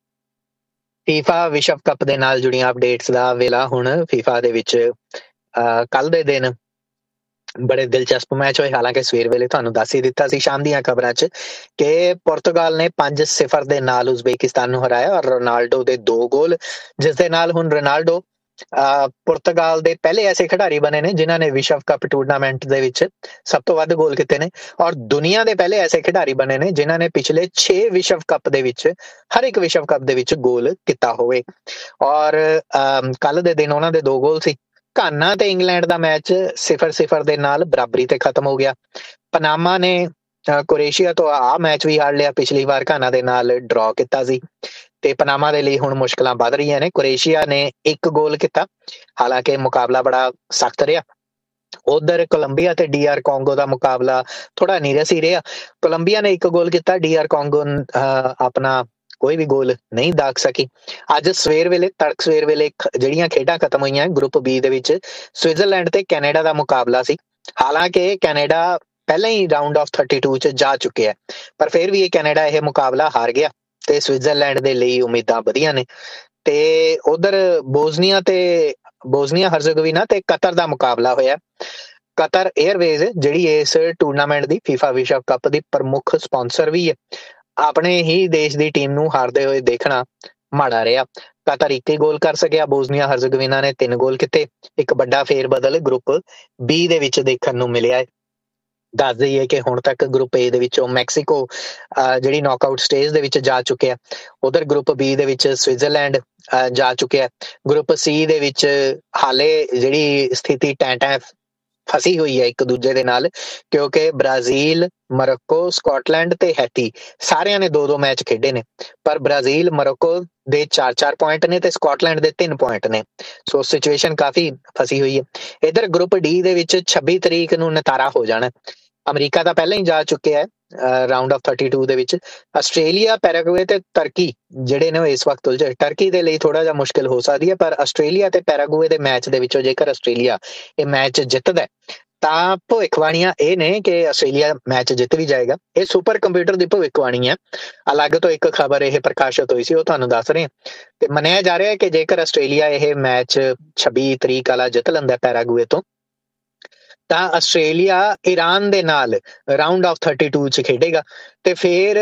ਫੀਫਾ ਵਿਸ਼ਵ ਕੱਪ ਦੇ ਨਾਲ ਜੁੜੀਆਂ ਅਪਡੇਟਸ ਦਾ ਵੇਲਾ ਹੁਣ। ਫੀਫਾ ਦੇ ਵਿੱਚ ਕੱਲ ਦੇ ਦਿਨ ਬੜੇ ਦਿਲਚਸਪ ਮੈਚ ਹੋਏ, ਹਾਲਾਂਕਿ ਸਵੇਰ ਵੇਲੇ ਤੁਹਾਨੂੰ ਦੱਸ ਹੀ ਦਿੱਤਾ ਸੀ ਸ਼ਾਮ ਦੀਆਂ ਖਬਰਾਂ 'ਚ ਕਿ ਪੁਰਤਗਾਲ ਨੇ 5-0 ਦੇ ਨਾਲ ਉਜ਼ਬੇਕਿਸਤਾਨ ਨੂੰ ਹਰਾਇਆ ਔਰ ਰੋਨਾਲਡੋ ਦੇ 2 ਗੋਲ, ਜਿਸ ਦੇ ਨਾਲ ਹੁਣ ਰੋਨਾਲਡੋ ਪੁਰਤਗਾਲ ਦੇ ਪਹਿਲੇ ਐਸੇ ਖਿਡਾਰੀ ਬਣੇ ਨੇ ਜਿਨ੍ਹਾਂ ਨੇ ਵਿਸ਼ਵ ਕੱਪ ਟੂਰਨਾਮੈਂਟ ਦੇ ਵਿੱਚ ਸਭ ਤੋਂ ਵੱਧ ਗੋਲ ਕੀਤੇ ਨੇ, ਔਰ ਦੁਨੀਆ ਦੇ ਪਹਿਲੇ ਐਸੇ ਖਿਡਾਰੀ ਬਣੇ ਨੇ ਜਿਨ੍ਹਾਂ ਨੇ ਪਿਛਲੇ 6 ਵਿਸ਼ਵ ਕੱਪ ਦੇ ਵਿੱਚ ਹਰ ਇੱਕ ਵਿਸ਼ਵ ਕੱਪ ਦੇ ਵਿੱਚ ਗੋਲ ਕੀਤਾ ਹੋਵੇ। ਔਰ ਕੱਲ ਦੇ ਦਿਨ ਉਹਨਾਂ ਦੇ 2 ਗੋਲ ਸੀ। ਘਾਨਾ ਤੇ ਇੰਗਲੈਂਡ ਦਾ ਮੈਚ 0-0 ਦੇ ਨਾਲ ਬਰਾਬਰੀ ਤੇ ਖਤਮ ਹੋ ਗਿਆ। ਪਨਾਮਾ ਨੇ ਕੁਰੇਸ਼ੀਆ ਤੋਂ ਆਹ ਮੈਚ ਵੀ ਹਾਰ ਲਿਆ, ਪਿਛਲੀ ਵਾਰ ਘਾਨਾ ਦੇ ਨਾਲ ਡਰਾਅ ਕੀਤਾ ਸੀ, ਤੇ ਪਨਾਮਾ ਦੇ ਲਈ ਹੁਣ ਮੁਸ਼ਕਲਾਂ ਵੱਧ ਰਹੀਆਂ ਨੇ। ਕੁਰੇਸ਼ੀਆ ਨੇ 1 ਗੋਲ ਕੀਤਾ, ਹਾਲਾਂਕਿ ਮੁਕਾਬਲਾ ਬੜਾ ਸਖਤ ਰਿਹਾ। ਉਧਰ ਕੋਲੰਬੀਆ ਤੇ ਡੀਆਰ ਕੋਂਗੋ ਦਾ ਮੁਕਾਬਲਾ ਥੋੜਾ ਨੀਰਸ ਹੀ ਰਿਹਾ। ਕੋਲੰਬੀਆ ਨੇ 1 ਗੋਲ ਕੀਤਾ, ਡੀਆਰ ਕੋਂਗੋ ਆਪਣਾ ਕੋਈ ਵੀ ਗੋਲ ਨਹੀਂ ਦਾਗ ਸਕੀ। ਅੱਜ ਸਵੇਰ ਵੇਲੇ ਤੜਕ ਸਵੇਰ ਵੇਲੇ ਜਿਹੜੀਆਂ ਖੇਡਾਂ ਖਤਮ ਹੋਈਆਂ, ਗਰੁੱਪ ਬੀ ਦੇ ਵਿੱਚ ਸਵਿਟਜ਼ਰਲੈਂਡ ਤੇ ਕੈਨੇਡਾ ਦਾ ਮੁਕਾਬਲਾ ਸੀ। ਹਾਲਾਂਕਿ ਕੈਨੇਡਾ ਪਹਿਲਾਂ ਹੀ ਰਾਊਂਡ ਆਫ 32 ਚ ਜਾ ਚੁੱਕਿਆ, ਪਰ ਫਿਰ ਵੀ ਕੈਨੇਡਾ ਇਹ ਮੁਕਾਬਲਾ ਹਾਰ ਗਿਆ ਤੇ ਸਵਿਟਜ਼ਰਲੈਂਡ ਦੇ ਲਈ ਉਮੀਦਾਂ ਵਧੀਆਂ ਨੇ। ਤੇ ਉਧਰ ਬੋਸਨੀਆ ਹਰਜ਼ਗੋਵੀਨਾ ਤੇ ਕਤਰ ਦਾ ਮੁਕਾਬਲਾ ਹੋਇਆ। ਕਤਰ 에ਅਰਵੇਜ਼ ਜਿਹੜੀ ਇਸ ਟੂਰਨਾਮੈਂਟ ਦੀ ਫੀਫਾ ਵਿਸ਼ਵ ਕੱਪ ਦੀ ਪ੍ਰਮੁੱਖ ਸਪਾਂਸਰ ਵੀ ਹੈ, ਆਪਣੇ ਹੀ ਦੇਸ਼ ਦੀ ਟੀਮ ਨੂੰ ਹਾਰਦੇ ਹੋਏ ਦੇਖਣਾ ਮਾੜਾ ਰਿਹਾ। ਕਤਰ 1 ਹੀ ਗੋਲ ਕਰ ਸਕਿਆ, ਬੋਸਨੀਆ ਹਰਜ਼ਗੋਵੀਨਾ ਨੇ 3 ਗੋਲ ਕੀਤੇ। ਇੱਕ ਵੱਡਾ ਫੇਰ ਬਦਲ ਗਰੁੱਪ ਬੀ ਦੇ ਵਿੱਚ ਦੇਖਣ ਨੂੰ ਮਿਲਿਆ ਹੈ। ਦੱਸ ਦਈਏ ਕਿ ਹੁਣ ਤੱਕ ਗਰੁੱਪ ਏ ਦੇ ਵਿੱਚੋਂ ਮੈਕਸੀਕੋ ਜਿਹੜੀ ਨੌਕਆਊਟ ਸਟੇਜ ਦੇ ਵਿੱਚ ਜਾ ਚੁੱਕਿਆ। ਉਧਰ ਗਰੁੱਪ ਬੀ ਦੇ ਵਿੱਚ ਸਵਿਟਜ਼ਰਲੈਂਡ ਜਾ ਚੁੱਕਿਆ। ਗਰੁੱਪ ਸੀ ਦੇ ਵਿੱਚ ਹਾਲੇ ਜਿਹੜੀ ਸਥਿਤੀ ਟੈਂ ਫਸੀ ਹੋਈ ਹੈ ਇੱਕ ਦੂਜੇ ਦੇ ਨਾਲ, ਕਿਉਂਕਿ ਬ੍ਰਾਜ਼ੀਲ, ਮੋਰੋਕੋ, ਸਕਾਟਲੈਂਡ ਤੇ ਹੈਤੀ ਸਾਰਿਆਂ ਨੇ 2-2 ਮੈਚ ਖੇਡੇ ਨੇ, ਪਰ ਬ੍ਰਾਜ਼ੀਲ ਮੋਰੋਕੋ ਦੇ 4-4 ਪੁਆਇੰਟ ਨੇ ਤੇ ਸਕਾਟਲੈਂਡ ਦੇ 3 ਪੁਆਇੰਟ ਨੇ। ਸੋ ਸਿਚੁਏਸ਼ਨ ਕਾਫੀ ਫਸੀ ਹੋਈ ਹੈ। ਇਧਰ ਗਰੁੱਪ ਡੀ ਦੇ ਵਿੱਚ 26 ਤਰੀਕ ਨੂੰ ਨਿਤਾਰਾ ਹੋ ਜਾਣਾ। ਅਮਰੀਕਾ ਤਾਂ ਪਹਿਲਾਂ ਹੀ ਜਾ ਚੁੱਕਿਆ ਹੈ ਰਾਊਂਡ ਆਫ 32 ਦੇ ਵਿੱਚ। ਆਸਟ੍ਰੇਲੀਆ, ਪੈਰਾਗੁਏ ਤੇ ਤੁਰਕੀ ਜਿਹੜੇ ਨੇ ਉਹ ਇਸ ਵਕਤ ਉਲਝੇ। ਟਰਕੀ ਦੇ ਲਈ ਥੋੜਾ ਜਿਹਾ ਮੁਸ਼ਕਿਲ ਹੋ ਸਕਦੀ ਹੈ, ਪਰ ਆਸਟ੍ਰੇਲੀਆ ਤੇ ਪੈਰਾਗੁਏ ਦੇ ਮੈਚ ਦੇ ਵਿੱਚੋਂ ਜੇਕਰ ਆਸਟ੍ਰੇਲੀਆ ਇਹ ਮੈਚ ਜਿੱਤਦਾ ਤਾਂ ਭਵਿੱਖਬਾਣੀਆਂ ਇਹ ਨੇ ਕਿ ਆਸਟ੍ਰੇਲੀਆ ਮੈਚ ਜਿੱਤ ਵੀ ਜਾਏਗਾ। ਇਹ ਸੁਪਰ ਕੰਪਿਊਟਰ ਦੀ ਭਵਿੱਖਬਾਣੀ ਹੈ। ਅਲੱਗ ਤੋਂ ਇੱਕ ਖਬਰ ਇਹ ਪ੍ਰਕਾਸ਼ਿਤ ਹੋਈ ਸੀ, ਉਹ ਤੁਹਾਨੂੰ ਦੱਸ ਰਹੇ ਹਾਂ। ਤੇ ਮੰਨਿਆ ਜਾ ਰਿਹਾ ਹੈ ਕਿ ਜੇਕਰ ਆਸਟ੍ਰੇਲੀਆ ਇਹ ਮੈਚ 26 ਤਰੀਕ ਵਾਲਾ ਜਿੱਤ ਲੈਂਦਾ ਪੈਰਾਗੁਏ ਤੋਂ, ਤਾਂ ਆਸਟ੍ਰੇਲੀਆ ਈਰਾਨ ਦੇ ਨਾਲ ਰਾਊਂਡ ਆਫ 32 ਚ ਖੇਡੇਗਾ। ਤੇ ਫਿਰ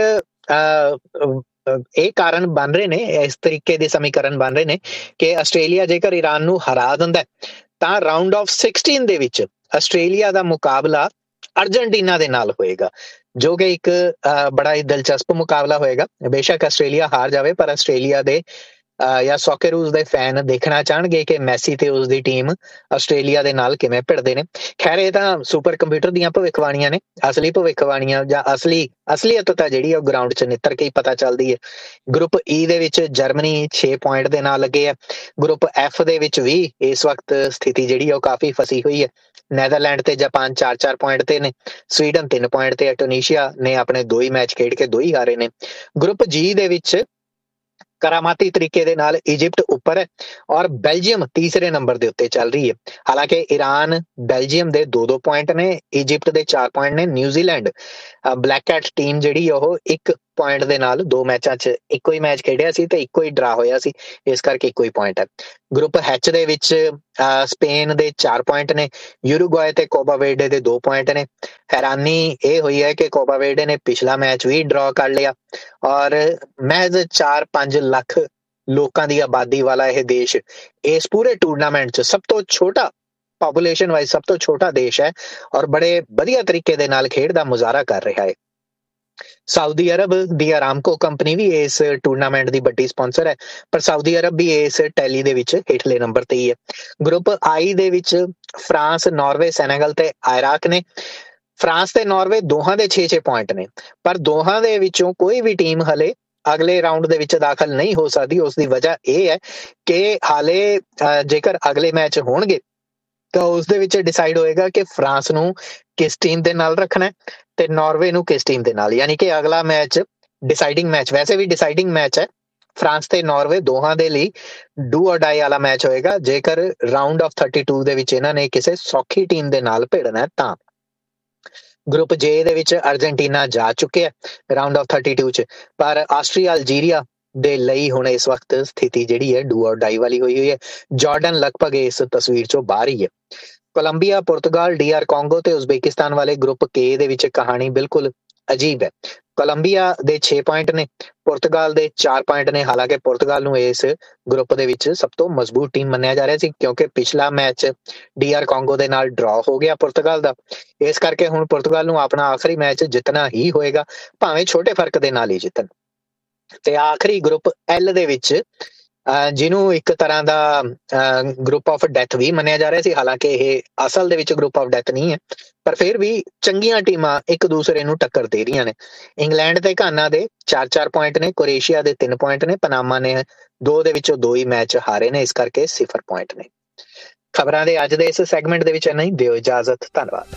ਇਹ ਕਾਰਨ ਬਣ ਰਹੇ ਨੇ, ਇਸ ਤਰੀਕੇ ਦੇ ਸਮੀਕਰਨ ਬਣ ਰਹੇ ਨੇ ਕਿ ਆਸਟ੍ਰੇਲੀਆ ਜੇਕਰ ਈਰਾਨ ਨੂੰ ਹਰਾ ਦਿੰਦਾ ਤਾਂ ਰਾਊਂਡ ਆਫ 16 ਦੇ ਵਿੱਚ ਆਸਟ੍ਰੇਲੀਆ ਦਾ ਮੁਕਾਬਲਾ ਅਰਜਨਟੀਨਾ ਦੇ ਨਾਲ ਹੋਏਗਾ, ਜੋ ਕਿ ਇੱਕ ਬੜਾ ਹੀ ਦਿਲਚਸਪ ਮੁਕਾਬਲਾ ਹੋਏਗਾ। ਬੇਸ਼ੱਕ ਆਸਟ੍ਰੇਲੀਆ ਹਾਰ ਜਾਵੇ, ਪਰ ਆਸਟ੍ਰੇਲੀਆ ਦੇ ਜਾਂ ਸੌਕੇਰੂਜ਼ ਦੇ ਫੈਨ ਦੇਖਣਾ ਚਾਹਣਗੇ ਕਿ ਮੈਸੀ ਤੇ ਉਸ ਦੀ ਟੀਮ ਆਸਟ੍ਰੇਲੀਆ ਦੇ ਨਾਲ ਕਿਵੇਂ ਭਿੜਦੇ ਨੇ। ਖੈਰ ਇਹ ਤਾਂ ਸੁਪਰ ਕੰਪਿਊਟਰ ਦੀਆਂ ਭਵਿੱਖਬਾਣੀਆਂ ਨੇ, ਅਸਲੀ ਭਵਿੱਖਬਾਣੀਆਂ ਜਾਂ ਅਸਲੀਅਤ ਤਾਂ ਜਿਹੜੀ ਉਹ ਗਰਾਊਂਡ 'ਚ ਨਿੱਤਰ ਕੇ ਹੀ ਪਤਾ ਚੱਲਦੀ ਹੈ। ਗਰੁੱਪ ਈ ਦੇ ਵਿੱਚ ਜਰਮਨੀ 6 ਪੁਆਇੰਟ ਦੇ ਨਾਲ ਲੱਗੇ ਆ। ਗਰੁੱਪ ਐਫ ਦੇ ਵਿੱਚ ਵੀ ਇਸ ਵਕਤ ਸਥਿਤੀ ਜਿਹੜੀ ਉਹ ਕਾਫੀ ਫਸੀ ਹੋਈ ਹੈ। ਨੈਦਰਲੈਂਡ ਤੇ ਜਾਪਾਨ 4-4 ਪੁਆਇੰਟ ਤੇ ਨੇ, ਸਵੀਡਨ 3 ਪੁਆਇੰਟ ਤੇ, ਟਿਊਨੀਸ਼ੀਆ ਨੇ ਆਪਣੇ 2 ਹੀ ਮੈਚ ਖੇਡ ਕੇ 2 ਹੀ ਹਾਰੇ ਨੇ। ਗਰੁੱਪ ਜੀ ਦੇ ਵਿੱਚ ਕਰਾਮਾਤੀ ਤਰੀਕੇ ਦੇ ਨਾਲ ਇਜਿਪਟ ਉੱਪਰ ਹੈ ਔਰ ਬੈਲਜੀਅਮ ਤੀਸਰੇ ਨੰਬਰ ਦੇ ਉੱਤੇ ਚੱਲ ਰਹੀ ਹੈ। ਹਾਲਾਂਕਿ ਈਰਾਨ ਬੈਲਜੀਅਮ ਦੇ 2-2 ਪੁਆਇੰਟ ਨੇ, ਇਜਿਪਟ ਦੇ 4 ਪੁਆਇੰਟ ਨੇ। ਨਿਊਜ਼ੀਲੈਂਡ ਬਲੈਕ ਕੈਟ ਟੀਮ ਜਿਹੜੀ ਉਹ 1 ਪੁਆਇੰਟ ਦੇ ਨਾਲ 2 ਮੈਚਾਂ 'ਚ ਇੱਕੋ ਹੀ ਮੈਚ ਖੇਡਿਆ ਸੀ ਤੇ ਇੱਕੋ ਹੀ ਡਰਾ ਹੋਇਆ ਸੀ, ਇਸ ਕਰਕੇ ਇੱਕੋ ਹੀ ਪੁਆਇੰਟ ਹੈ। ਗਰੁੱਪ ਐਚ ਦੇ ਵਿੱਚ ਸਪੇਨ ਦੇ 4 ਪੁਆਇੰਟ ਨੇ, ਯੂਰੂਗੁਆਏ ਤੇ ਕੋਬਾ ਵੇਰਡੇ ਦੇ 2 ਪੁਆਇੰਟ ਨੇ। ਹੈਰਾਨੀ ਇਹ ਹੋਈ ਹੈ ਕਿ ਕੋਬਾ ਵੇਰਡੇ ਨੇ ਪਿਛਲਾ ਮੈਚ ਵੀ ਡਰਾ ਕਰ ਲਿਆ ਔਰ ਮਹਿਜ਼ 4-5 ਲੱਖ ਲੋਕਾਂ ਦੀ ਆਬਾਦੀ ਵਾਲਾ ਇਹ ਦੇਸ਼ ਇਸ ਪੂਰੇ ਟੂਰਨਾਮੈਂਟ 'ਚ ਸਭ ਤੋਂ ਛੋਟਾ, ਪਾਪੂਲੇਸ਼ਨ ਵਾਈਜ਼ ਸਭ ਤੋਂ ਛੋਟਾ ਦੇਸ਼ ਹੈ ਔਰ ਬੜੇ ਵਧੀਆ ਤਰੀਕੇ ਦੇ ਨਾਲ ਖੇਡ ਦਾ ਮੁਜ਼ਾਹਰਾ ਕਰ ਰਿਹਾ ਹੈ। ਸਾਊਦੀ ਅਰਬ ਦੀ ਅਰਾਮਕੋ ਕੰਪਨੀ ਵੀ ਇਸ ਟੂਰਨਾਮੈਂਟ ਦੀ ਵੱਡੀ ਸਪਾਂਸਰ ਹੈ, ਪਰ ਸਾਊਦੀ ਅਰਬ ਵੀ ਇਸ ਟੈਲੀ ਦੇ ਵਿੱਚ ਹੇਠਲੇ ਨੰਬਰ ਤੇ ਹੀ ਹੈ। ਗਰੁੱਪ ਆਈ ਦੇ ਵਿੱਚ ਫਰਾਂਸ, ਨਾਰਵੇ, ਸੈਨੇਗਲ ਤੇ ਇਰਾਕ ਨੇ। ਫਰਾਂਸ ਤੇ ਨਾਰਵੇ ਦੋਹਾਂ ਦੇ 6-6 ਪੁਆਇੰਟ ਨੇ, ਪਰ ਦੋਹਾਂ ਦੇ ਵਿੱਚੋਂ ਕੋਈ ਵੀ ਟੀਮ ਹਲੇ ਅਗਲੇ ਰਾਊਂਡ ਦੇ ਵਿੱਚ ਦਾਖਲ ਨਹੀਂ ਹੋ ਸਕਦੀ। ਉਸ ਦੀ ਵਜ੍ਹਾ ਇਹ ਹੈ ਕਿ ਹਾਲੇ ਜੇਕਰ ਅਗਲੇ ਮੈਚ ਹੋਣਗੇ ਤਾਂ ਉਸ ਦੇ ਵਿੱਚ ਡਿਸਾਈਡ ਹੋਏਗਾ ਕਿ ਫਰਾਂਸ ਨੂੰ ਕਿਸ ਟੀਮ ਦੇ ਨਾਲ ਰੱਖਣਾ ਤੇ ਨਾਰਵੇ ਨੂੰ ਕਿਸ ਟੀਮ ਦੇ ਨਾਲ, ਯਾਨੀ ਕਿ ਅਗਲਾ ਮੈਚ ਡਿਸਾਈਡਿੰਗ ਮੈਚ, ਵੈਸੇ ਵੀ ਡਿਸਾਈਡਿੰਗ ਮੈਚ ਹੈ, ਫਰਾਂਸ ਤੇ ਨਾਰਵੇ ਦੋਹਾਂ ਦੇ ਲਈ ਡੂ ਔਰ ਡਾਈ ਵਾਲਾ ਮੈਚ ਹੋਏਗਾ ਜੇਕਰ ਰਾਊਂਡ ਆਫ 32 ਦੇ ਵਿੱਚ ਇਹਨਾਂ ਨੇ ਕਿਸੇ ਸੌਖੀ ਟੀਮ ਦੇ ਨਾਲ ਭਿੜਨਾ ਤਾਂ। ਗਰੁੱਪ ਜੇ ਦੇ ਵਿੱਚ ਅਰਜਨਟੀਨਾ ਜਾ ਚੁੱਕਿਆ ਰਾਊਂਡ ਆਫ 32 'ਚ, ਪਰ ਆਸਟਰੀਆ, ਅਲਜੀਰੀਆ ਦੇ ਲਈ ਹੁਣ ਇਸ ਵਕਤ ਸਥਿਤੀ ਜਿਹੜੀ ਹੈ ਡੂ ਔਰ ਡਾਈ ਵਾਲੀ ਹੋਈ ਹੈ। ਜਾਰਡਨ ਲਗਭਗ ਇਸ ਤਸਵੀਰ 'ਚੋਂ ਬਾਹਰ ਹੀ ਹੈ। ਕੋਲੰਬੀਆ, ਪੁਰਤਗਾਲ, DR ਕੋਂਗੋ ਤੇ ਉਜ਼ਬੇਕਿਸਤਾਨ ਵਾਲੇ ਗਰੁੱਪ ਕੇ ਦੇ ਵਿੱਚ ਕਹਾਣੀ ਬਿਲਕੁਲ ਅਜੀਬ ਹੈ। ਕੋਲੰਬੀਆ ਦੇ 6 ਪੁਆਇੰਟ ਨੇ, ਪੁਰਤਗਾਲ ਦੇ 4 ਪੁਆਇੰਟ ਨੇ। ਹਾਲਾਂਕਿ ਪੁਰਤਗਾਲ ਨੂੰ ਇਸ ਗਰੁੱਪ ਦੇ ਵਿੱਚ ਸਭ ਤੋਂ ਮਜ਼ਬੂਤ ਟੀਮ ਮੰਨਿਆ ਜਾ ਰਿਹਾ ਸੀ ਕਿਉਂਕਿ ਪਿਛਲਾ ਮੈਚ DR ਕੋਂਗੋ ਦੇ ਨਾਲ ਡਰਾ ਹੋ ਗਿਆ ਪੁਰਤਗਾਲ ਦਾ, ਇਸ ਕਰਕੇ ਹੁਣ ਪੁਰਤਗਾਲ ਨੂੰ ਆਪਣਾ ਆਖਰੀ ਮੈਚ ਜਿੱਤਣਾ ਹੀ ਹੋਏਗਾ, ਭਾਵੇਂ ਛੋਟੇ ਫਰਕ ਦੇ ਨਾਲ ਹੀ ਜਿੱਤਣ। ਤੇ ਆਖਰੀ ਗਰੁੱਪ ਐਲ ਦੇ ਵਿੱਚ ਜਿਹਨੂੰ ਇੱਕ ਤਰ੍ਹਾਂ ਦਾ ਗਰੁੱਪ ਆਫ ਡੈਥ ਵੀ ਮੰਨਿਆ ਜਾ ਰਿਹਾ ਸੀ, ਹਾਲਾਂਕਿ ਇਹ ਅਸਲ ਦੇ ਵਿੱਚ ਗਰੁੱਪ ਆਫ ਡੈਥ ਨਹੀਂ ਹੈ, ਪਰ ਫਿਰ ਵੀ ਚੰਗੀਆਂ ਟੀਮਾਂ ਇੱਕ ਦੂਸਰੇ ਨੂੰ ਟੱਕਰ ਦੇ ਰਹੀਆਂ ਨੇ। ਇੰਗਲੈਂਡ ਤੇ ਘਾਨਾ ਦੇ 4-4 ਪੁਆਇੰਟ ਨੇ, ਕੁਰੇਸ਼ੀਆ ਦੇ 3 ਪੁਆਇੰਟ ਨੇ, ਪਨਾਮਾ ਨੇ 2 ਦੇ ਵਿੱਚੋਂ 2 ਹੀ ਮੈਚ ਹਾਰੇ ਨੇ, ਇਸ ਕਰਕੇ 0 ਪੁਆਇੰਟ ਨੇ। ਖਬਰਾਂ ਦੇ ਅੱਜ ਦੇ ਇਸ ਸੈਗਮੈਂਟ ਦੇ ਵਿੱਚ ਇੰਨਾ ਹੀ। ਦਿਓ ਇਜਾਜ਼ਤ, ਧੰਨਵਾਦ।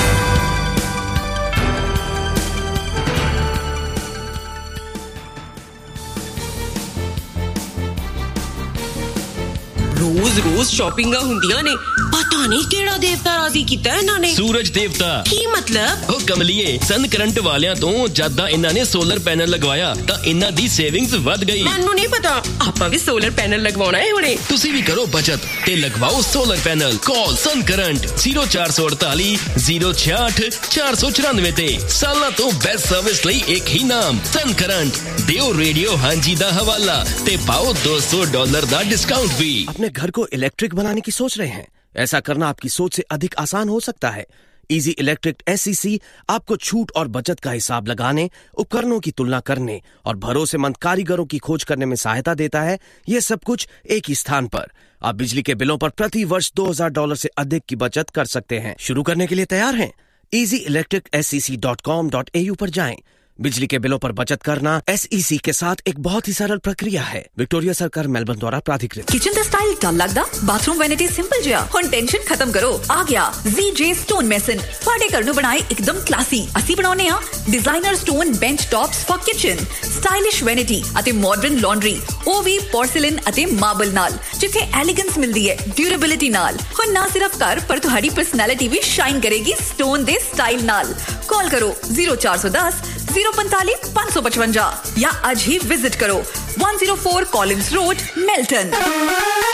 रोज शॉपिंग ਹੁੰਦੀਆਂ ਨੇ, ਪਤਾ ਨਹੀਂ ਕਿਹੜਾ ਦੇਵਤਾ ਰਾਜ਼ੀ ਕੀਤਾ ਇਹਨਾਂ ਨੇ। ਸੂਰਜ ਦੇਵਤਾ। ਕੀ ਮਤਲਬ? ਉਹ ਕਮਲੀਏ, ਸਨ ਕਰੰਟ ਵਾਲਿਆਂ ਤੋਂ ਜਦਾਂ ਇਹਨਾਂ ਨੇ ਸੋਲਰ ਪੈਨਲ ਲਗਵਾਇਆ ਤਾਂ ਇਹਨਾਂ ਦੀ ਸੇਵਿੰਗਸ ਵੱਧ ਗਈ। ਮੈਨੂੰ ਨਹੀਂ ਪਤਾ, ਆਪਾਂ ਵੀ ਸੋਲਰ ਪੈਨਲ ਲਗਵਾਉਣਾ ਹੈ ਹੁਣੇ। ਤੁਸੀਂ ਵੀ ਕਰੋ ਬਚਤ ਤੇ ਲਗਵਾਓ ਸੋਲਰ ਪੈਨਲ। ਕਾਲ ਸਨ ਕਰੰਟ 0448 066 494 ਤੇ। ਸਾਲਾਂ ਤੋਂ ਬੈਸਟ ਸਰਵਿਸ ਲਈ ਇੱਕ ਹੀ ਨਾਮ, ਸਨ ਕਰੰਟ। ਦਿਓ ਰੇਡੀਓ ਹਾਂਜੀ ਦਾ ਹਵਾਲਾ ਤੇ ਪਾਓ $200 ਦਾ डिस्काउंट भी। अपने घर को इलेक्ट्रिक बनाने की सोच रहे हैं? ऐसा करना आपकी सोच से अधिक आसान हो सकता है। इजी इलेक्ट्रिक SEC आपको छूट और बचत का हिसाब लगाने, उपकरणों की तुलना करने और भरोसेमंद कारीगरों की खोज करने में सहायता देता है। ये सब कुछ एक ही स्थान पर। आप बिजली के बिलों पर प्रति वर्ष $2000 से अधिक की बचत कर सकते हैं। शुरू करने के लिए तैयार हैं? easyelectricsec.com.au पर जाएं। बिजली के बिलों पर बचत करना SEC के साथ एक बहुत ही सरल प्रक्रिया है। विक्टोरिया सरकार, मेलबर्न द्वारा प्राधिकृत। किचन ਦਾ ਸਟਾਈਲ ਡਲ ਲੱਗਦਾ? ਬਾਥਰੂਮ ਵੈਨਿਟੀ ਸਿੰਪਲ ਜਿਹਾ। ਹੁਣ ਟੈਨਸ਼ਨ ਖਤਮ ਕਰੋ, ਆ ਗਿਆ ZJ ਸਟੋਨ ਮੈਸਨ। ਤੁਹਾਡੇ ਘਰ ਨੂੰ ਬਣਾਏ ਇੱਕਦਮ ਕਲਾਸੀ। ਅਸੀਂ ਬਣਾਉਨੇ ਆ designer stone bench tops for kitchen, stylish vanity ਅਤੇ ਮਾਡਰਨ ਲਾਂਡਰੀ, ਉਹ ਵੀ ਪੋਰਸਲਿਨ ਅਤੇ ਮਾਰਬਲ ਨਾਲ, ਜਿੱਥੇ ਐਲੀਗੈਂਸ ਮਿਲਦੀ ਹੈ ਡਿਊਰੇਬਿਲਿਟੀ ਨਾਲ। ਹੁਣ ਨਾ ਸਿਰਫ ਘਰ ਪਰ ਤੁਹਾਡੀ ਪਰਸਨੈਲਿਟੀ ਵੀ ਸ਼ਾਈਨ ਕਰੇਗੀ ਸਟੋਨ ਦੇ ਸਟਾਈਲ ਨਾਲ। ਕਾਲ ਕਰੋ 0410 045 555 या आज ही विजिट करो 104 कॉलिंस रोड, मेल्टन।